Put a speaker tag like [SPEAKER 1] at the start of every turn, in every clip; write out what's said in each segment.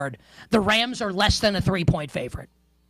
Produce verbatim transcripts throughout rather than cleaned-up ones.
[SPEAKER 1] the Rams are less than a three-point favorite.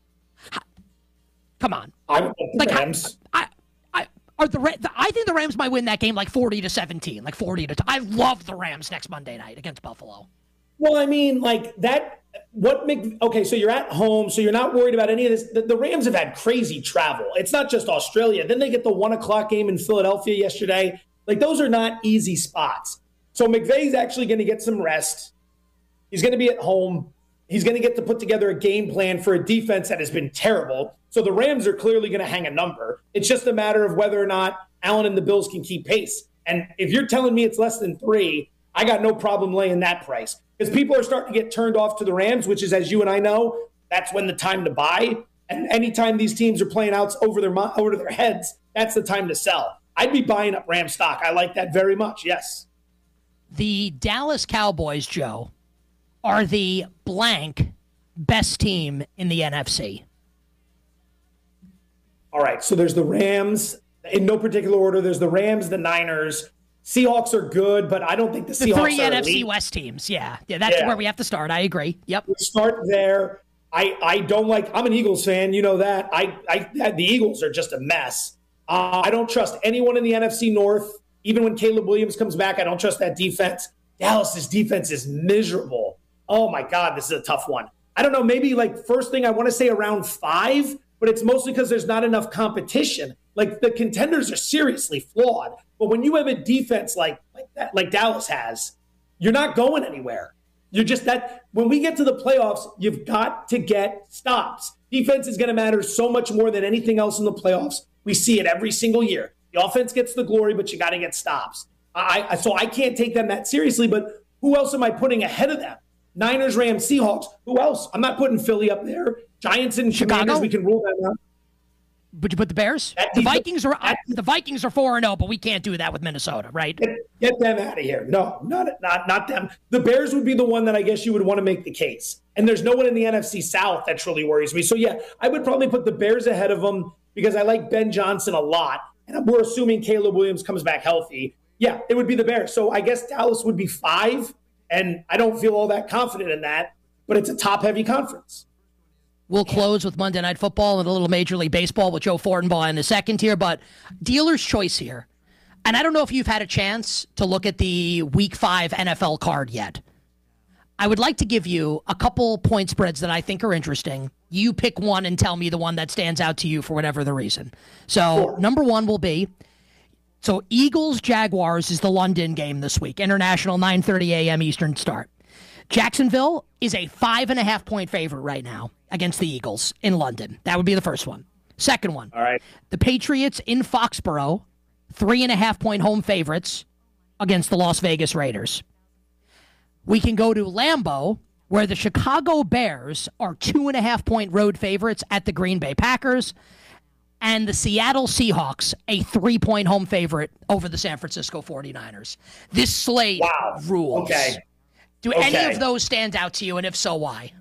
[SPEAKER 1] Come on.
[SPEAKER 2] I'm
[SPEAKER 1] like
[SPEAKER 2] Rams.
[SPEAKER 1] I, I, I, are the, I think the Rams might win that game like forty to seventeen, like forty to. I love the Rams next Monday night against Buffalo.
[SPEAKER 2] Well, I mean, like that. What make okay? So you're at home, so you're not worried about any of this. The, the Rams have had crazy travel. It's not just Australia. Then they get the one o'clock game in Philadelphia yesterday. Like those are not easy spots. So McVay's actually going to get some rest. He's going to be at home. He's going to get to put together a game plan for a defense that has been terrible. So the Rams are clearly going to hang a number. It's just a matter of whether or not Allen and the Bills can keep pace. And if you're telling me it's less than three, I got no problem laying that price. Because people are starting to get turned off to the Rams, which is, as you and I know, that's when the time to buy. And anytime these teams are playing out over their over their heads, that's the time to sell. I'd be buying up Ram stock. I like that very much, yes.
[SPEAKER 1] The Dallas Cowboys, Joe, are the blank best team in the N F C.
[SPEAKER 2] All right, so there's the Rams. In no particular order, there's the Rams, the Niners. Seahawks are good, but I don't think the, the Seahawks
[SPEAKER 1] three
[SPEAKER 2] are
[SPEAKER 1] N F C
[SPEAKER 2] elite.
[SPEAKER 1] West teams. Yeah, yeah, that's yeah. where we have to start. I agree. Yep.
[SPEAKER 2] We start there. I, I don't like – I'm an Eagles fan. You know that. I, I The Eagles are just a mess. Uh, I don't trust anyone in the N F C North. Even when Caleb Williams comes back, I don't trust that defense. Dallas's defense is miserable. Oh, my God, this is a tough one. I don't know, maybe like first thing I want to say around five, but it's mostly because there's not enough competition. Like the contenders are seriously flawed. But when you have a defense like like that, like Dallas has, you're not going anywhere. You're just that when we get to the playoffs, you've got to get stops. Defense is going to matter so much more than anything else in the playoffs. We see it every single year. The offense gets the glory, but you got to get stops. I, I so I can't take them that seriously. But who else am I putting ahead of them? Niners, Rams, Seahawks. Who else? I'm not putting Philly up there. Giants and
[SPEAKER 1] Chicago?
[SPEAKER 2] Commanders. We can rule that out.
[SPEAKER 1] Would you put the Bears?
[SPEAKER 2] That
[SPEAKER 1] the
[SPEAKER 2] defense,
[SPEAKER 1] Vikings are
[SPEAKER 2] that,
[SPEAKER 1] the Vikings are four and zero, but we can't do that with Minnesota, right?
[SPEAKER 2] Get, get them out of here. No, not not not them. The Bears would be the one that I guess you would want to make the case. And there's no one in the N F C South that truly worries me. So yeah, I would probably put the Bears ahead of them because I like Ben Johnson a lot, and we're assuming Caleb Williams comes back healthy. Yeah, it would be the Bears. So I guess Dallas would be five, and I don't feel all that confident in that. But it's a top-heavy conference.
[SPEAKER 1] We'll close with Monday Night Football and a little Major League Baseball with Joe Fortenbaugh in a second here, but dealer's choice here. And I don't know if you've had a chance to look at the Week five N F L card yet. I would like to give you a couple point spreads that I think are interesting. You pick one and tell me the one that stands out to you for whatever the reason. So
[SPEAKER 2] Sure.
[SPEAKER 1] number one will be, so Eagles-Jaguars is the London game this week, international nine thirty a.m. Eastern start. Jacksonville is a five and a half point favorite right now against the Eagles in London. That would be the first one. Second one.
[SPEAKER 2] All right.
[SPEAKER 1] The Patriots in Foxborough, three and a half point home favorites against the Las Vegas Raiders. We can go to Lambeau, where the Chicago Bears are two and a half point road favorites at the Green Bay Packers, and the Seattle Seahawks, a three point home favorite over the San Francisco forty-niners. This slate
[SPEAKER 2] Wow.
[SPEAKER 1] rules.
[SPEAKER 2] Okay.
[SPEAKER 1] Do
[SPEAKER 2] Okay.
[SPEAKER 1] any of those stand out to you, and if so, why?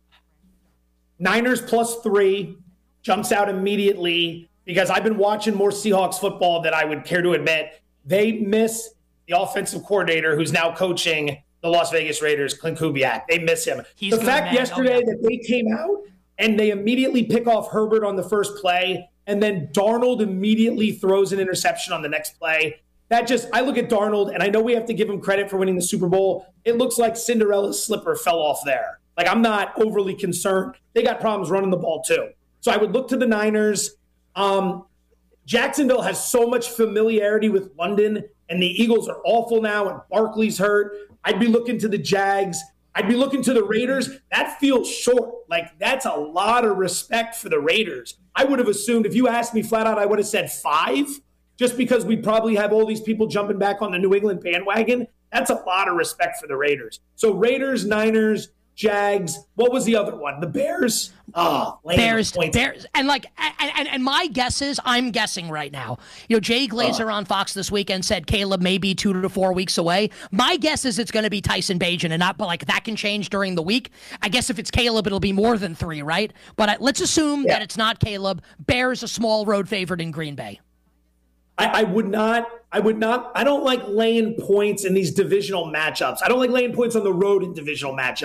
[SPEAKER 2] Niners plus three jumps out immediately because I've been watching more Seahawks football than I would care to admit. They miss the offensive coordinator who's now coaching the Las Vegas Raiders, Clint Kubiak. They miss him.
[SPEAKER 1] He's
[SPEAKER 2] the
[SPEAKER 1] good,
[SPEAKER 2] fact
[SPEAKER 1] man.
[SPEAKER 2] yesterday
[SPEAKER 1] Oh, yeah.
[SPEAKER 2] that they came out and they immediately pick off Herbert on the first play, and then Darnold immediately throws an interception on the next play. That just, I look at Darnold, and I know we have to give him credit for winning the Super Bowl. It looks like Cinderella's slipper fell off there. Like, I'm not overly concerned. They got problems running the ball, too. So I would look to the Niners. Um, Jacksonville has so much familiarity with London, and the Eagles are awful now, and Barkley's hurt. I'd be looking to the Jags. I'd be looking to the Raiders. That feels short. Like, that's a lot of respect for the Raiders. I would have assumed, if you asked me flat out, I would have said five. Just because we probably have all these people jumping back on the New England bandwagon, that's a lot of respect for the Raiders. So Raiders, Niners, Jags. What was the other one? The Bears? Oh,
[SPEAKER 1] Bears, Bears. And like, and, and, and my guess is, I'm guessing right now, you know, Jay Glazer uh, on Fox this weekend said Caleb may be two to four weeks away. My guess is it's going to be Tyson Bagent and not, but like that can change during the week. I guess if it's Caleb, it'll be more than three, right? But I, let's assume yeah. that it's not Caleb. Bears a small road favorite in Green Bay.
[SPEAKER 2] I, I would not, I would not, I don't like laying points in these divisional matchups. I don't like laying points on the road in divisional matchups.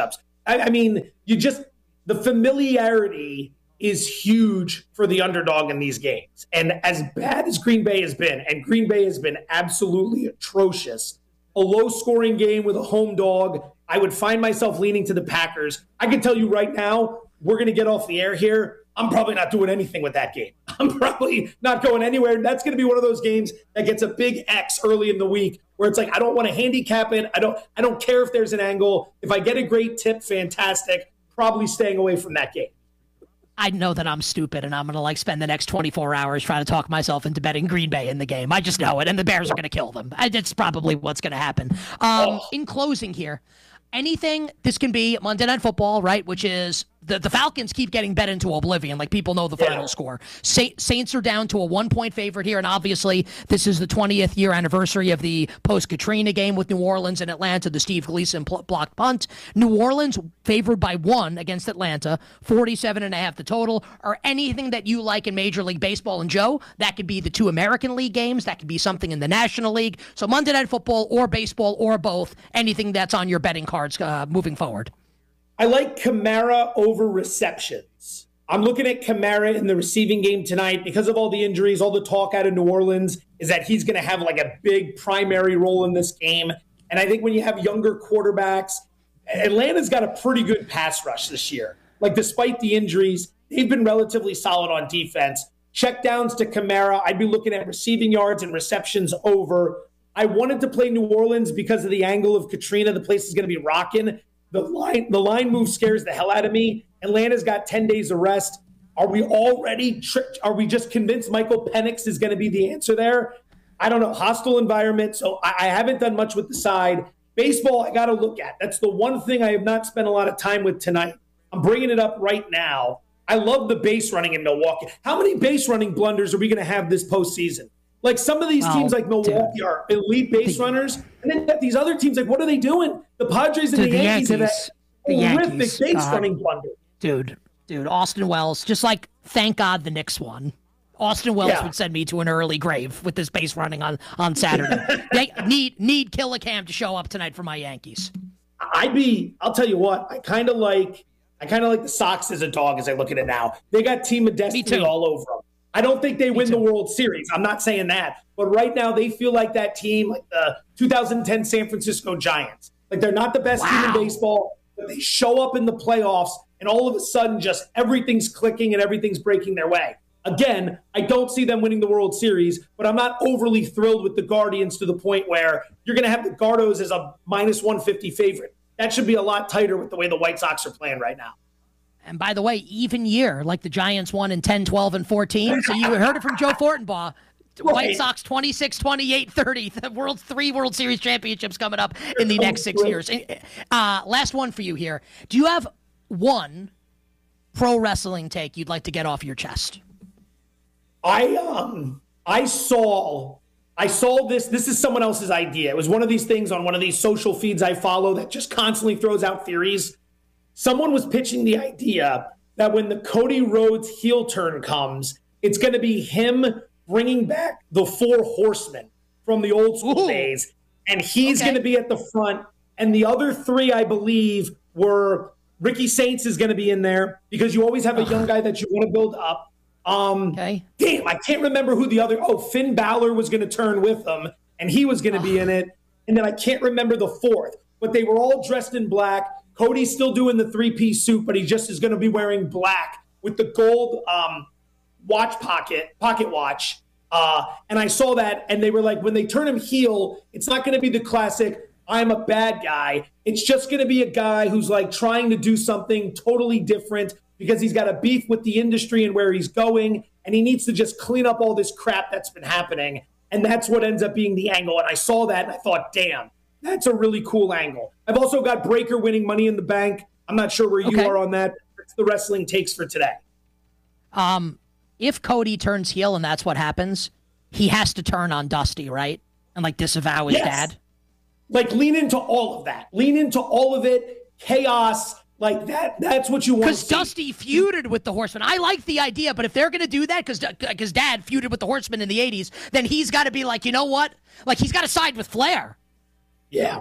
[SPEAKER 2] I, I mean, you just, the familiarity is huge for the underdog in these games. And as bad as Green Bay has been, and Green Bay has been absolutely atrocious, a low-scoring game with a home dog, I would find myself leaning to the Packers. I can tell you right now, we're going to get off the air here. I'm probably not doing anything with that game. I'm probably not going anywhere. That's going to be one of those games that gets a big X early in the week where it's like, I don't want to handicap it. I don't, I don't care if there's an angle. If I get a great tip, fantastic. Probably staying away from that game.
[SPEAKER 1] I know that I'm stupid and I'm going to like spend the next twenty-four hours trying to talk myself into betting Green Bay in the game. I just know it. And the Bears are going to kill them. That's probably what's going to happen. Um, oh. In closing here, anything, this can be Monday Night Football, right? Which is the, the Falcons keep getting bet into oblivion. Like people know the final yeah. score. Sa- Saints are down to a one point favorite here. And obviously this is the twentieth year anniversary of the post-Katrina game with New Orleans and Atlanta, the Steve Gleason pl- blocked punt. New Orleans favored by one against Atlanta, forty-seven and a half the total. Or anything that you like in Major League Baseball. And Joe, that could be the two American League games. That could be something in the National League. So Monday Night Football or baseball or both. Anything that's on your betting cards uh, moving forward.
[SPEAKER 2] I like Kamara over receptions. I'm looking at Kamara in the receiving game tonight because of all the injuries, all the talk out of New Orleans is that he's going to have like a big primary role in this game. And I think when you have younger quarterbacks, Atlanta's got a pretty good pass rush this year. Like despite the injuries, they've been relatively solid on defense. Check downs to Kamara. I'd be looking at receiving yards and receptions over. I wanted to play New Orleans because of the angle of Katrina. The place is going to be rocking. The line, the line move scares the hell out of me. Atlanta's got ten days of rest. Are we already tricked? Are we just convinced Michael Penix is going to be the answer there? I don't know. Hostile environment. So I, I haven't done much with the side. Baseball, I got to look at. That's the one thing I have not spent a lot of time with tonight. I'm bringing it up right now. I love the base running in Milwaukee. How many base running blunders are we going to have this postseason? Like some of these teams, oh, like Milwaukee, dude. are elite base the, runners, and then you got these other teams. Like, what are they doing? The Padres and
[SPEAKER 1] dude,
[SPEAKER 2] the Yankees,
[SPEAKER 1] the Yankees
[SPEAKER 2] have
[SPEAKER 1] the
[SPEAKER 2] horrific
[SPEAKER 1] Yankees,
[SPEAKER 2] base
[SPEAKER 1] uh,
[SPEAKER 2] running blunder.
[SPEAKER 1] Dude, dude, Austin Wells. Just like, thank God the Knicks won. Austin Wells yeah. would send me to an early grave with this base running on on Saturday. They need need Killicam to show up tonight for my Yankees.
[SPEAKER 2] I'd be. I'll tell you what. I kind of like. I kind of like the Sox as a dog as I look at it now. They got Team of Destiny all over them. I don't think they win the World Series. I'm not saying that. But right now, they feel like that team, like the two thousand ten San Francisco Giants. Like they're not the best wow. team in baseball, but they show up in the playoffs, and all of a sudden, just everything's clicking and everything's breaking their way. Again, I don't see them winning the World Series, but I'm not overly thrilled with the Guardians to the point where you're going to have the Gardos as a minus one fifty favorite. That should be a lot tighter with the way the White Sox are playing right now.
[SPEAKER 1] And by the way, even year, like the Giants won in ten, twelve, and fourteen. So you heard it from Joe Fortenbaugh. Right. White Sox twenty-six, twenty-eight, thirty. The world's three World Series championships coming up in the next six years. Uh, last one for you here. Do you have one pro wrestling take you'd like to get off your chest?
[SPEAKER 2] I um I saw I saw this. This is someone else's idea. It was one of these things on one of these social feeds I follow that just constantly throws out theories. Someone was pitching the idea that when the Cody Rhodes heel turn comes, it's going to be him bringing back the Four Horsemen from the old school Ooh. days, and he's okay. going to be at the front. And the other three, I believe, were Ricky Saints is going to be in there because you always have a young guy that you want to build up. Um, okay. Damn, I can't remember who the other. Oh, Finn Balor was going to turn with them, and he was going to be in it. And then I can't remember the fourth, but they were all dressed in black. Cody's still doing the three-piece suit, but he just is going to be wearing black with the gold um, watch pocket, pocket watch. Uh, and I saw that, and they were like, when they turn him heel, it's not going to be the classic, I'm a bad guy. It's just going to be a guy who's like trying to do something totally different because he's got a beef with the industry and where he's going, and he needs to just clean up all this crap that's been happening. And that's what ends up being the angle. And I saw that, and I thought, damn. That's a really cool angle. I've also got Breaker winning Money in the Bank. I'm not sure where you okay. are on that. That's the wrestling takes for today.
[SPEAKER 1] Um, if Cody turns heel and that's what happens, he has to turn on Dusty, right? And like disavow his yes. dad.
[SPEAKER 2] Like lean into all of that. Lean into all of it. Chaos. Like that. That's what you want.
[SPEAKER 1] Because Dusty feuded with the Horsemen. I like the idea, but if they're going to do that, because because Dad feuded with the Horsemen in the eighties, then he's got to be like, you know what? Like he's got to side with Flair.
[SPEAKER 2] Yeah.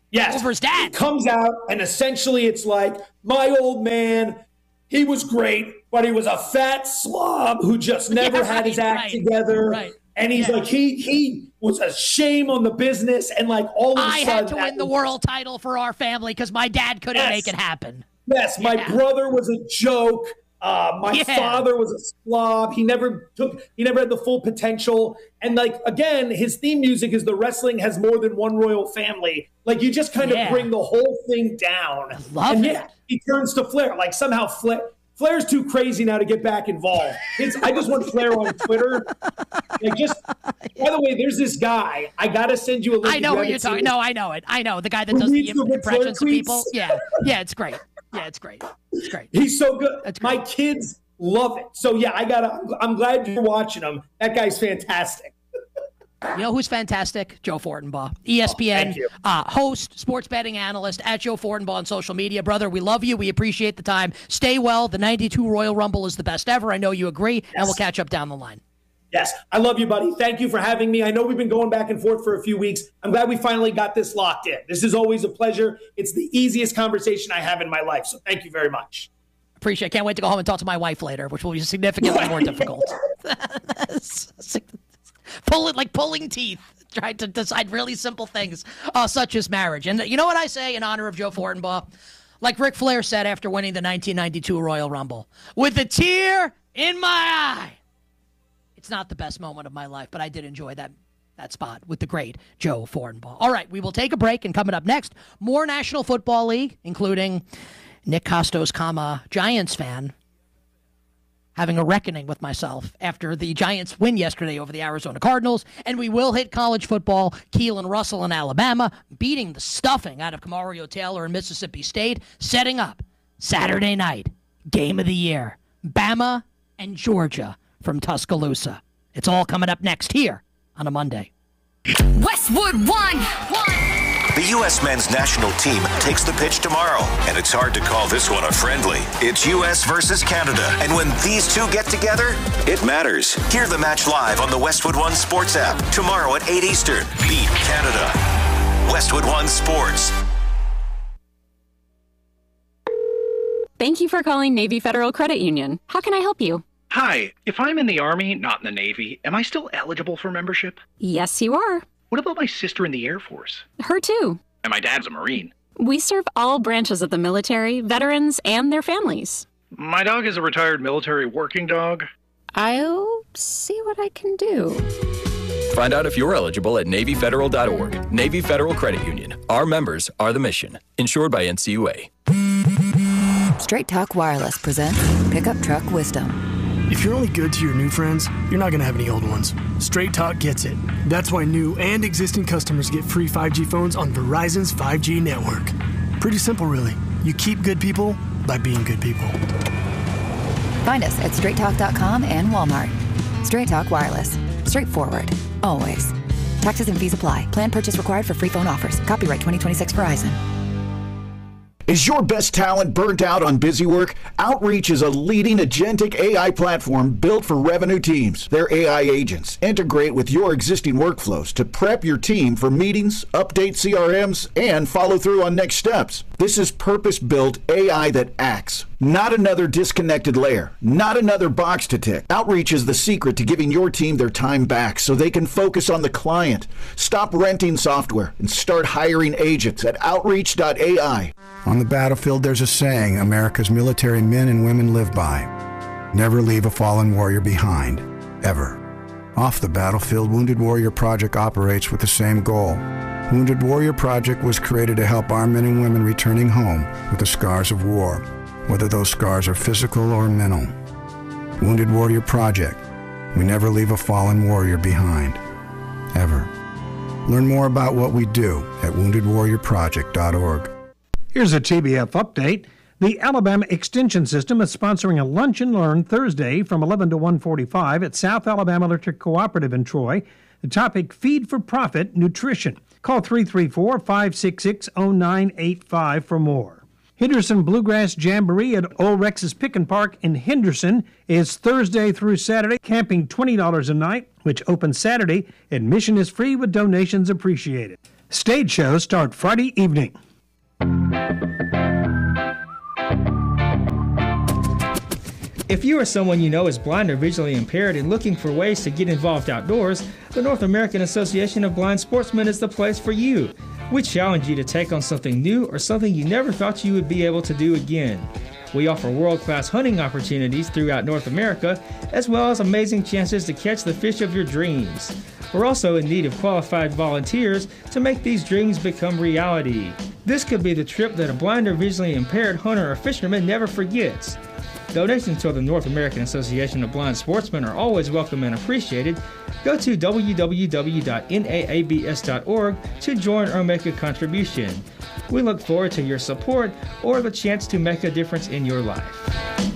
[SPEAKER 2] Yes.
[SPEAKER 1] Over his dad.
[SPEAKER 2] He comes out, and essentially it's like, my old man, he was great, but he was a fat slob who just never yeah, right, had his act right, together. Right. And he's yeah. like, he he was a shame on the business. And like all of a
[SPEAKER 1] I
[SPEAKER 2] sudden. I
[SPEAKER 1] had to win the world title for our family because my dad couldn't yes. make it happen.
[SPEAKER 2] Yes, my
[SPEAKER 1] yeah.
[SPEAKER 2] brother was a joke. Uh, my
[SPEAKER 1] yeah.
[SPEAKER 2] father was a slob. He never took, he never had the full potential. And like, again, his theme music is the wrestling has more than one royal family. Like you just kind yeah. of bring the whole thing down.
[SPEAKER 1] I love
[SPEAKER 2] and
[SPEAKER 1] it.
[SPEAKER 2] Yeah, he turns to Flair. Like somehow Flair, Flair's too crazy now to get back involved. It's, I just want Flair on Twitter. Like just, by the way, there's this guy. I got to send you a link.
[SPEAKER 1] I know who you're talking. No, I know it. I know. The guy that does the impressions of people. Yeah. Yeah, it's great. Yeah, it's great. It's great.
[SPEAKER 2] He's so good. My kids love it. So, yeah, I got to – I'm glad you're watching him. That guy's fantastic.
[SPEAKER 1] You know who's fantastic? Joe Fortenbaugh, E S P N
[SPEAKER 2] oh,
[SPEAKER 1] uh, host, sports betting analyst at Joe Fortenbaugh on social media. Brother, we love you. We appreciate the time. Stay well. The ninety-two Royal Rumble is the best ever. I know you agree, yes. and we'll catch up down the line.
[SPEAKER 2] Yes, I love you, buddy. Thank you for having me. I know we've been going back and forth for a few weeks. I'm glad we finally got this locked in. This is always a pleasure. It's the easiest conversation I have in my life, so thank you very much.
[SPEAKER 1] Appreciate it. Can't wait to go home and talk to my wife later, which will be significantly more difficult. Pull it like pulling teeth, trying to decide really simple things, uh, such as marriage. And you know what I say in honor of Joe Fortenbaugh? Like Ric Flair said after winning the nineteen ninety-two Royal Rumble, with a tear in my eye. It's not the best moment of my life, but I did enjoy that that spot with the great Joe Fortenbaugh. All right, we will take a break, and coming up next, more National Football League, including Nick Costos, comma, Giants fan, having a reckoning with myself after the Giants win yesterday over the Arizona Cardinals. And we will hit college football. Keelan Russell in Alabama beating the stuffing out of Kamario Taylor in Mississippi State, setting up Saturday night, game of the year, Bama and Georgia from Tuscaloosa. It's all coming up next here on a Monday.
[SPEAKER 3] Westwood One. One.
[SPEAKER 4] The U S men's national team takes the pitch tomorrow, and it's hard to call this one a friendly. It's U S versus Canada, and when these two get together, it matters. Hear the match live on the Westwood One Sports app tomorrow at eight Eastern. Beat Canada. Westwood One Sports.
[SPEAKER 5] Thank you for calling Navy Federal Credit Union. How can I help you?
[SPEAKER 6] Hi, if I'm in the Army, not in the Navy, am I still eligible for membership?
[SPEAKER 5] Yes, you are.
[SPEAKER 6] What about my sister in the Air Force?
[SPEAKER 5] Her too.
[SPEAKER 6] And my dad's a Marine.
[SPEAKER 5] We serve all branches of the military, veterans, and their families.
[SPEAKER 6] My dog is a retired military working dog.
[SPEAKER 5] I'll see what I can do.
[SPEAKER 7] Find out if you're eligible at Navy Federal dot org. Navy Federal Credit Union. Our members are the mission. Insured by N C U A.
[SPEAKER 8] Straight Talk Wireless presents Pickup Truck Wisdom.
[SPEAKER 9] If you're only good to your new friends, you're not going to have any old ones. Straight Talk gets it. That's why new and existing customers get free five G phones on Verizon's five G network. Pretty simple, really. You keep good people by being good people.
[SPEAKER 8] Find us at straight talk dot com and Walmart. Straight Talk Wireless. Straightforward. Always. Taxes and fees apply. Plan purchase required for free phone offers. Copyright twenty twenty-six Verizon.
[SPEAKER 10] Is your best talent burnt out on busy work? Outreach is a leading agentic A I platform built for revenue teams. Their A I agents integrate with your existing workflows to prep your team for meetings, update C R Ms, and follow through on next steps. This is purpose-built A I that acts, not another disconnected layer, not another box to tick. Outreach is the secret to giving your team their time back so they can focus on the client. Stop renting software and start hiring agents at outreach dot A I.
[SPEAKER 11] On the battlefield, there's a saying America's military men and women live by. Never leave a fallen warrior behind, ever. Off the battlefield, Wounded Warrior Project operates with the same goal. Wounded Warrior Project was created to help our men and women returning home with the scars of war, whether those scars are physical or mental. Wounded Warrior Project. We never leave a fallen warrior behind, ever. Learn more about what we do at wounded warrior project dot org.
[SPEAKER 12] Here's a T B F update. The Alabama Extension System is sponsoring a Lunch and Learn Thursday from eleven to one forty-five at South Alabama Electric Cooperative in Troy. The topic, Feed for Profit Nutrition. Call three three four, five six six, zero nine eight five for more. Henderson Bluegrass Jamboree at Old Rex's Picken Park in Henderson is Thursday through Saturday. Camping twenty dollars a night, which opens Saturday. Admission is free with donations appreciated. Stage shows start Friday evening.
[SPEAKER 13] If you or someone you know is blind or visually impaired and looking for ways to get involved outdoors, the North American Association of Blind Sportsmen is the place for you. We challenge you to take on something new or something you never thought you would be able to do again. We offer world-class hunting opportunities throughout North America, as well as amazing chances to catch the fish of your dreams. We're also in need of qualified volunteers to make these dreams become reality. This could be the trip that a blind or visually impaired hunter or fisherman never forgets. Donations to the North American Association of Blind Sportsmen are always welcome and appreciated. Go to w w w dot n a a b s dot org to join or make a contribution. We look forward to your support or the chance to make a difference in your life.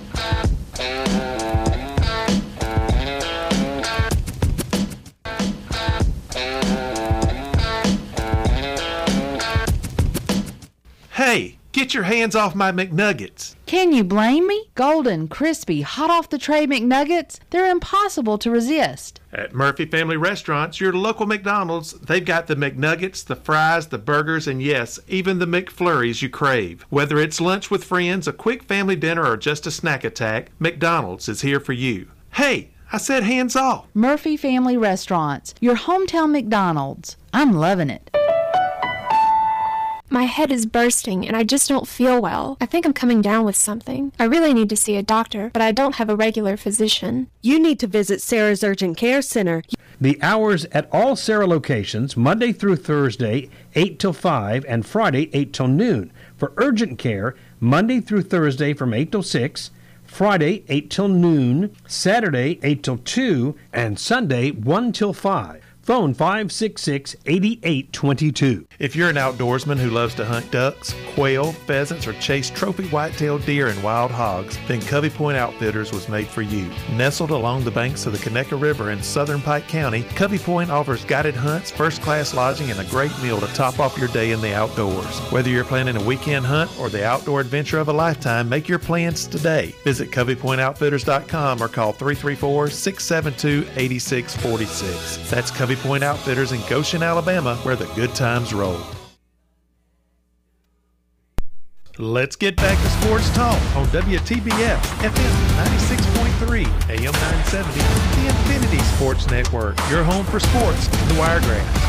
[SPEAKER 14] Hey, get your hands off my McNuggets.
[SPEAKER 15] Can you blame me? Golden, crispy, hot off the tray McNuggets, they're impossible to resist.
[SPEAKER 14] At Murphy Family Restaurants, your local McDonald's, they've got the McNuggets, the fries, the burgers, and yes, even the McFlurries you crave. Whether it's lunch with friends, a quick family dinner, or just a snack attack, McDonald's is here for you. Hey, I said hands off.
[SPEAKER 15] Murphy Family Restaurants, your hometown McDonald's. I'm loving it.
[SPEAKER 16] My head is bursting and I just don't feel well. I think I'm coming down with something. I really need to see a doctor, but I don't have a regular physician.
[SPEAKER 17] You need to visit Sarah's Urgent Care Center.
[SPEAKER 12] The hours at all Sarah locations, Monday through Thursday, eight till five, and Friday, eight till noon. For urgent care, Monday through Thursday from eight till six, Friday, eight till noon, Saturday, eight till two, and Sunday, one till five. Phone five six six, eight eight two two.
[SPEAKER 14] If you're an outdoorsman who loves to hunt ducks, quail, pheasants, or chase trophy white-tailed deer and wild hogs, then Covey Point Outfitters was made for you. Nestled along the banks of the Conecuh River in southern Pike County, Covey Point offers guided hunts, first-class lodging, and a great meal to top off your day in the outdoors. Whether you're planning a weekend hunt or the outdoor adventure of a lifetime, make your plans today. Visit Covey Point Outfitters dot com or call three three four, six seven two, eight six four six. That's Covey Point Outfitters in Goshen, Alabama, where the good times roll. Let's get back to sports talk on W T B F F M ninety-six point three, A M nine seventy, the Infinity Sports Network, your home for sports in the Wiregrass.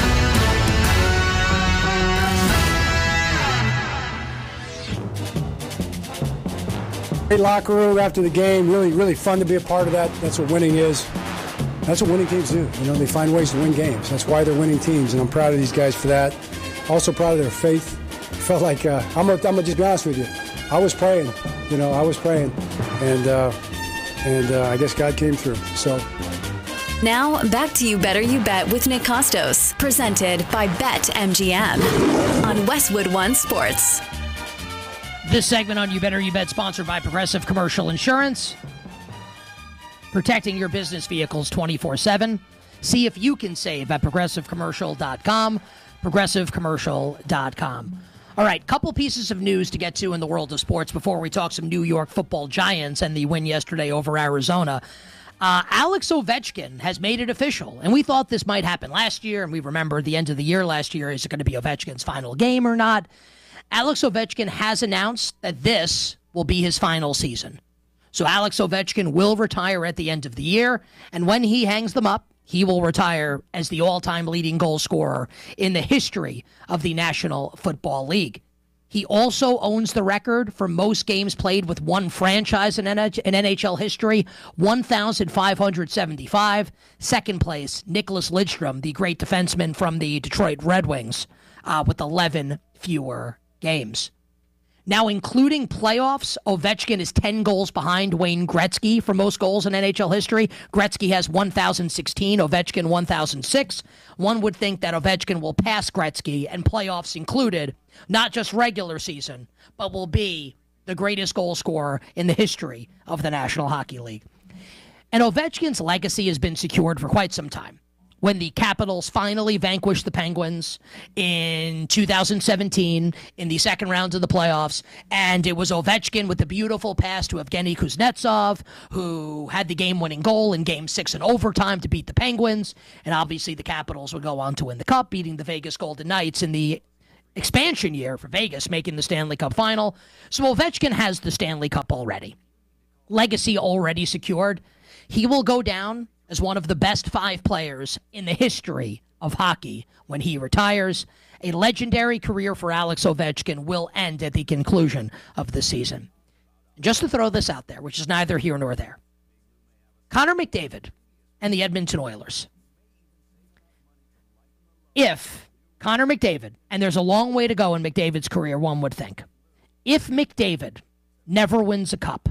[SPEAKER 18] Great locker room after the game, really, really fun to be a part of that. That's what winning is. That's what winning teams do. You know, they find ways to win games. That's why they're winning teams, and I'm proud of these guys for that. Also proud of their faith. Felt like, uh, I'm going to just be honest with you, I was praying. You know, I was praying, and uh, and uh, I guess God came through. So.
[SPEAKER 19] Now, back to You Better You Bet with Nick Costos, presented by BetMGM on Westwood One Sports.
[SPEAKER 1] This segment on You Better You Bet, sponsored by Progressive Commercial Insurance. Protecting your business vehicles twenty-four seven. See if you can save at progressive commercial dot com. progressive commercial dot com. All right, couple pieces of news to get to in the world of sports before we talk some New York football Giants and the win yesterday over Arizona. Uh, Alex Ovechkin has made it official, and we thought this might happen last year, and we remember the end of the year last year. Is it going to be Ovechkin's final game or not? Alex Ovechkin has announced that this will be his final season. So Alex Ovechkin will retire at the end of the year, and when he hangs them up, he will retire as the all-time leading goal scorer in the history of the National Football League. He also owns the record for most games played with one franchise in N H L history, one thousand five hundred seventy-five. Second place, Nicholas Lidstrom, the great defenseman from the Detroit Red Wings, uh, with eleven fewer games. Now, including playoffs, Ovechkin is ten goals behind Wayne Gretzky for most goals in N H L history. Gretzky has one thousand sixteen, Ovechkin one thousand six. One would think that Ovechkin will pass Gretzky, and playoffs included, not just regular season, but will be the greatest goal scorer in the history of the National Hockey League. And Ovechkin's legacy has been secured for quite some time. when the Capitals finally vanquished the Penguins in two thousand seventeen in the second round of the playoffs. And it was Ovechkin with the beautiful pass to Evgeny Kuznetsov, who had the game-winning goal in Game six in overtime to beat the Penguins. And obviously the Capitals would go on to win the Cup, beating the Vegas Golden Knights in the expansion year for Vegas, making the Stanley Cup final. So Ovechkin has the Stanley Cup already. Legacy already secured. He will go down as one of the best five players in the history of hockey when he retires. A legendary career for Alex Ovechkin will end at the conclusion of the season. Just to throw this out there, which is neither here nor there. Connor McDavid and the Edmonton Oilers. If Connor McDavid, and there's a long way to go in McDavid's career, one would think, if McDavid never wins a cup,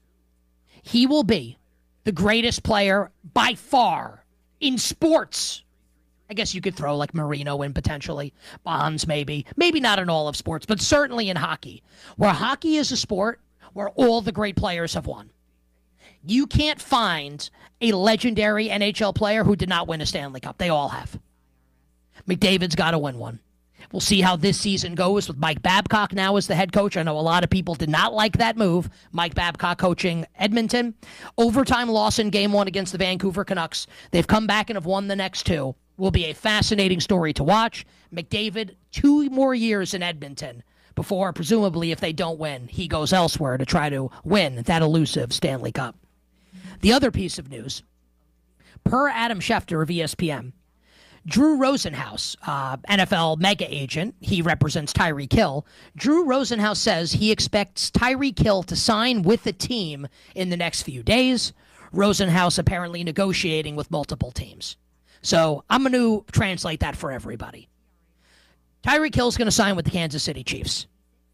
[SPEAKER 1] he will be the greatest player by far in sports. I guess you could throw like Marino in potentially, Bonds maybe, maybe not in all of sports, but certainly in hockey, where hockey is a sport where all the great players have won. You can't find a legendary N H L player who did not win a Stanley Cup. They all have. McDavid's got to win one. We'll see how this season goes with Mike Babcock now as the head coach. I know a lot of people did not like that move. Mike Babcock coaching Edmonton. Overtime loss in game one against the Vancouver Canucks. They've come back and have won the next two. Will be a fascinating story to watch. McDavid, two more years in Edmonton before, presumably, if they don't win, he goes elsewhere to try to win that elusive Stanley Cup. The other piece of news, per Adam Schefter of E S P N, Drew Rosenhaus, uh, N F L mega agent, he represents Tyreek Hill. Drew Rosenhaus says he expects Tyreek Hill to sign with the team in the next few days. Rosenhaus apparently negotiating with multiple teams. So I'm going to translate that for everybody. Tyreek Hill's going to sign with the Kansas City Chiefs.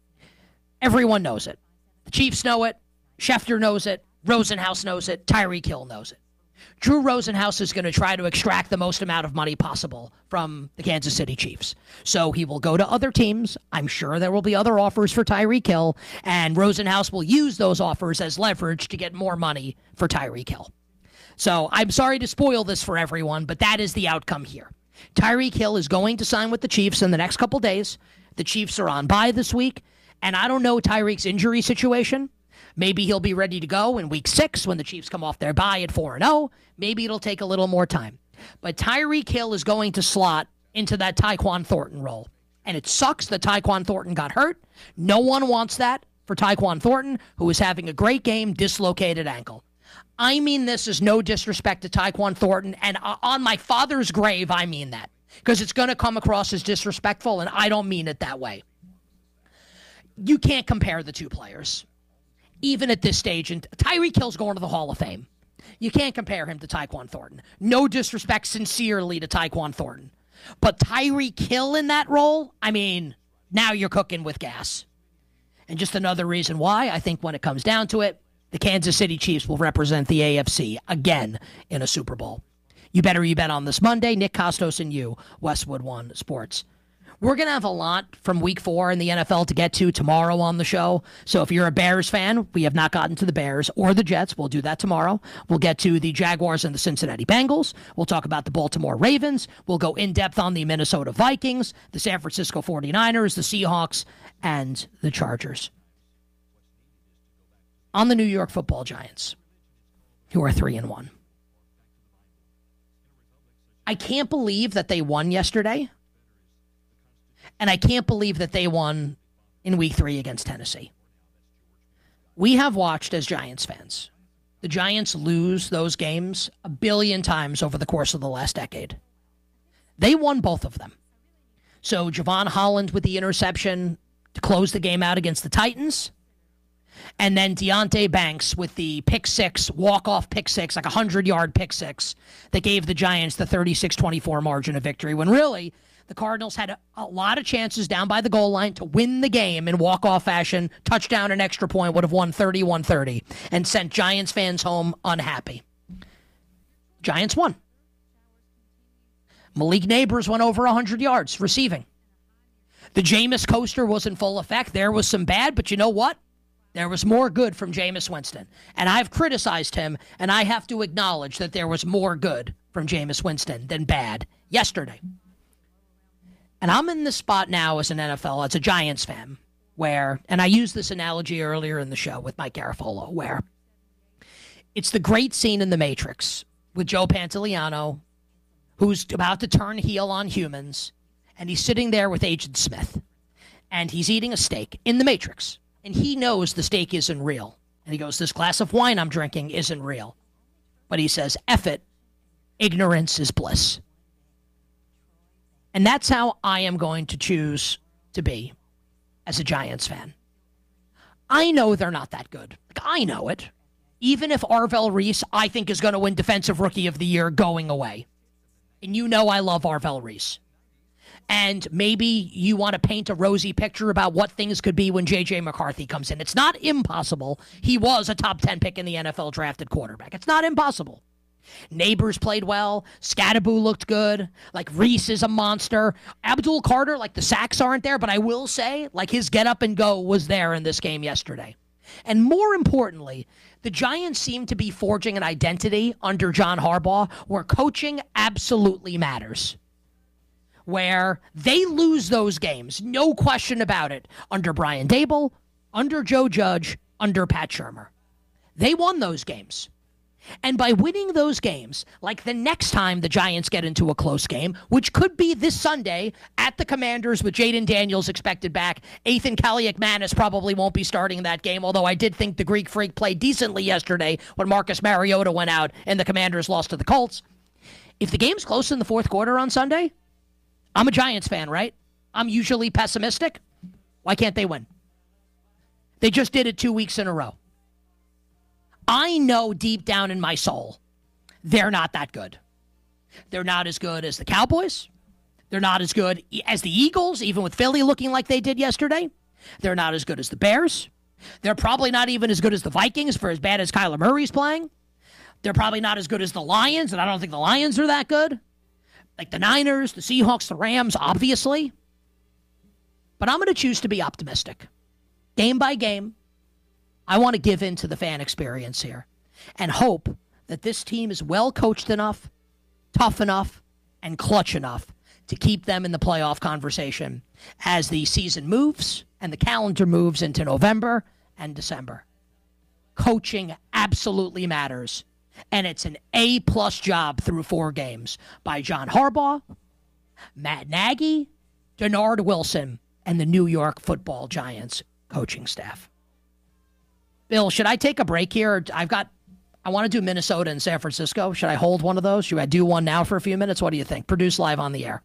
[SPEAKER 1] Everyone knows it. The Chiefs know it. Schefter knows it. Rosenhaus knows it. Tyreek Hill knows it. Drew Rosenhaus is going to try to extract the most amount of money possible from the Kansas City Chiefs. So he will go to other teams. I'm sure there will be other offers for Tyreek Hill, and Rosenhaus will use those offers as leverage to get more money for Tyreek Hill. So I'm sorry to spoil this for everyone, but that is the outcome here. Tyreek Hill is going to sign with the Chiefs in the next couple days. The Chiefs are on bye this week, and I don't know Tyreek's injury situation. Maybe he'll be ready to go in week six when the Chiefs come off their bye at four and oh. Maybe it'll take a little more time. But Tyreek Hill is going to slot into that Tyquan Thornton role. And it sucks that Tyquan Thornton got hurt. No one wants that for Tyquan Thornton, who is having a great game, dislocated ankle. I mean this is no disrespect to Tyquan Thornton, and on my father's grave, I mean that. Because it's going to come across as disrespectful, and I don't mean it that way. You can't compare the two players. Even at this stage, and Tyreek Hill's going to the Hall of Fame. You can't compare him to Tyquan Thornton. No disrespect sincerely to Tyquan Thornton. But Tyreek Hill in that role, I mean, now you're cooking with gas. And just another reason why, I think when it comes down to it, the Kansas City Chiefs will represent the A F C again in a Super Bowl. You better you bet on this Monday. Nick Costos and you, Westwood One Sports. We're going to have a lot from week four in the N F L to get to tomorrow on the show. So if you're a Bears fan, we have not gotten to the Bears or the Jets. We'll do that tomorrow. We'll get to the Jaguars and the Cincinnati Bengals. We'll talk about the Baltimore Ravens. We'll go in-depth on the Minnesota Vikings, the San Francisco forty-niners, the Seahawks, and the Chargers. On the New York Football Giants, who are three and one. I can't believe that they won yesterday. And I can't believe that they won in week three against Tennessee. We have watched, as Giants fans, the Giants lose those games a billion times over the course of the last decade. They won both of them. So Javon Holland with the interception to close the game out against the Titans. And then Deonte Banks with the pick six, walk-off pick six, like a hundred-yard pick six, that gave the Giants the thirty-six twenty-four margin of victory, when really the Cardinals had a, a lot of chances down by the goal line to win the game in walk-off fashion. Touchdown and extra point would have won thirty-one thirty and sent Giants fans home unhappy. Giants won. Malik Neighbors went over one hundred yards receiving. The Jameis coaster was in full effect. There was some bad, but you know what? There was more good from Jameis Winston. And I've criticized him, and I have to acknowledge that there was more good from Jameis Winston than bad yesterday. And I'm in this spot now as an N F L, as a Giants fan, where, and I used this analogy earlier in the show with Mike Garafolo, where it's the great scene in The Matrix with Joe Pantoliano, who's about to turn heel on humans, and he's sitting there with Agent Smith, and he's eating a steak in The Matrix, and he knows the steak isn't real. And he goes, this glass of wine I'm drinking isn't real. But he says, F it, ignorance is bliss. And that's how I am going to choose to be as a Giants fan. I know they're not that good. Like, I know it. Even if Arvell Reese, I think, is going to win Defensive Rookie of the Year going away. And you know I love Arvell Reese. And maybe you want to paint a rosy picture about what things could be when J J McCarthy comes in. It's not impossible. He was a top ten pick in the N F L drafted quarterback. It's not impossible. Neighbors played well. Scatteraboo looked good. Like, Reese is a monster. Abdul Carter, like, the sacks aren't there, but I will say, like, his get up and go was there in this game yesterday. And more importantly, the Giants seem to be forging an identity under John Harbaugh where coaching absolutely matters. Where they lose those games, no question about it, under Brian Daboll, under Joe Judge, under Pat Shurmur. They won those games. And by winning those games, like the next time the Giants get into a close game, which could be this Sunday at the Commanders with Jaden Daniels expected back, Ethan Kaliakmanis probably won't be starting that game, although I did think the Greek Freak played decently yesterday when Marcus Mariota went out and the Commanders lost to the Colts. If the game's close in the fourth quarter on Sunday, I'm a Giants fan, right? I'm usually pessimistic. Why can't they win? They just did it two weeks in a row. I know deep down in my soul, they're not that good. They're not as good as the Cowboys. They're not as good as the Eagles, even with Philly looking like they did yesterday. They're not as good as the Bears. They're probably not even as good as the Vikings for as bad as Kyler Murray's playing. They're probably not as good as the Lions, and I don't think the Lions are that good. Like the Niners, the Seahawks, the Rams, obviously. But I'm going to choose to be optimistic. Game by game, I want to give in to the fan experience here and hope that this team is well coached enough, tough enough, and clutch enough to keep them in the playoff conversation as the season moves and the calendar moves into November and December. Coaching absolutely matters. And it's an A-plus job through four games by John Harbaugh, Matt Nagy, Denard Wilson, and the New York Football Giants coaching staff. Bill, should I take a break here? I've got, I want to do Minnesota and San Francisco. Should I hold one of those? Should I do one now for a few minutes? What do you think? Produce live on the air.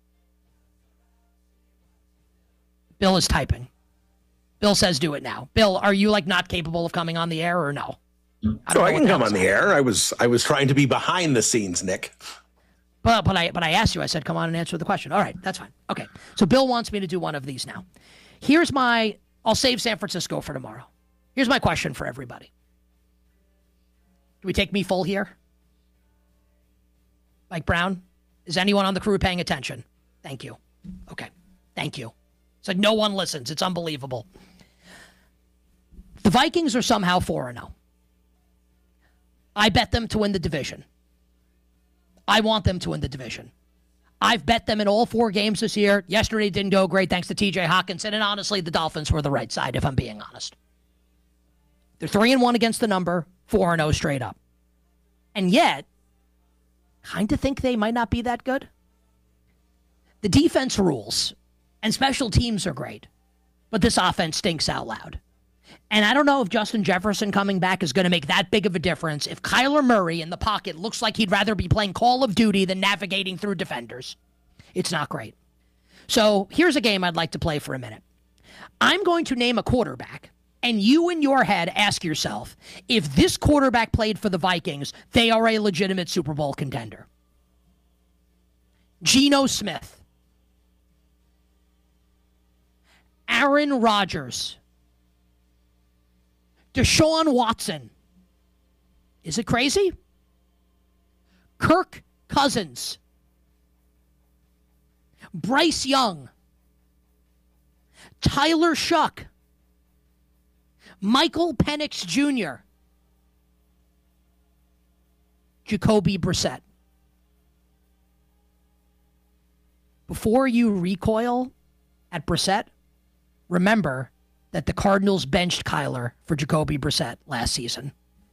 [SPEAKER 1] Bill is typing. Bill says do it now. Bill, are you like not capable of coming on the air or no?
[SPEAKER 20] I so I can come on the air. I was I was trying to be behind the scenes, Nick.
[SPEAKER 1] But but I but I asked you. I said come on and answer the question. All right, that's fine. Okay. So Bill wants me to do one of these now. Here's my. I'll save San Francisco for tomorrow. Here's my question for everybody. Do we take me full here? Mike Brown? Is anyone on the crew paying attention? Thank you. Okay. Thank you. It's like no one listens. It's unbelievable. The Vikings are somehow four and oh. I bet them to win the division. I want them to win the division. I've bet them in all four games this year. Yesterday didn't go great thanks to T J Hawkinson, and honestly, the Dolphins were the right side, if I'm being honest. They're three and one against the number, four and oh straight up. And yet, kind of think they might not be that good. The defense rules, and special teams are great, but this offense stinks out loud. And I don't know if Justin Jefferson coming back is going to make that big of a difference if Kyler Murray in the pocket looks like he'd rather be playing Call of Duty than navigating through defenders. It's not great. So here's a game I'd like to play for a minute. I'm going to name a quarterback, and you in your head ask yourself, if this quarterback played for the Vikings, they are a legitimate Super Bowl contender. Geno Smith. Aaron Rodgers. Deshaun Watson. Is it crazy? Kirk Cousins. Bryce Young. Tyler Shuck. Michael Penix Junior Jacoby Brissett. before you recoil at Brissett, remember that the Cardinals benched Kyler for Jacoby Brissett last season.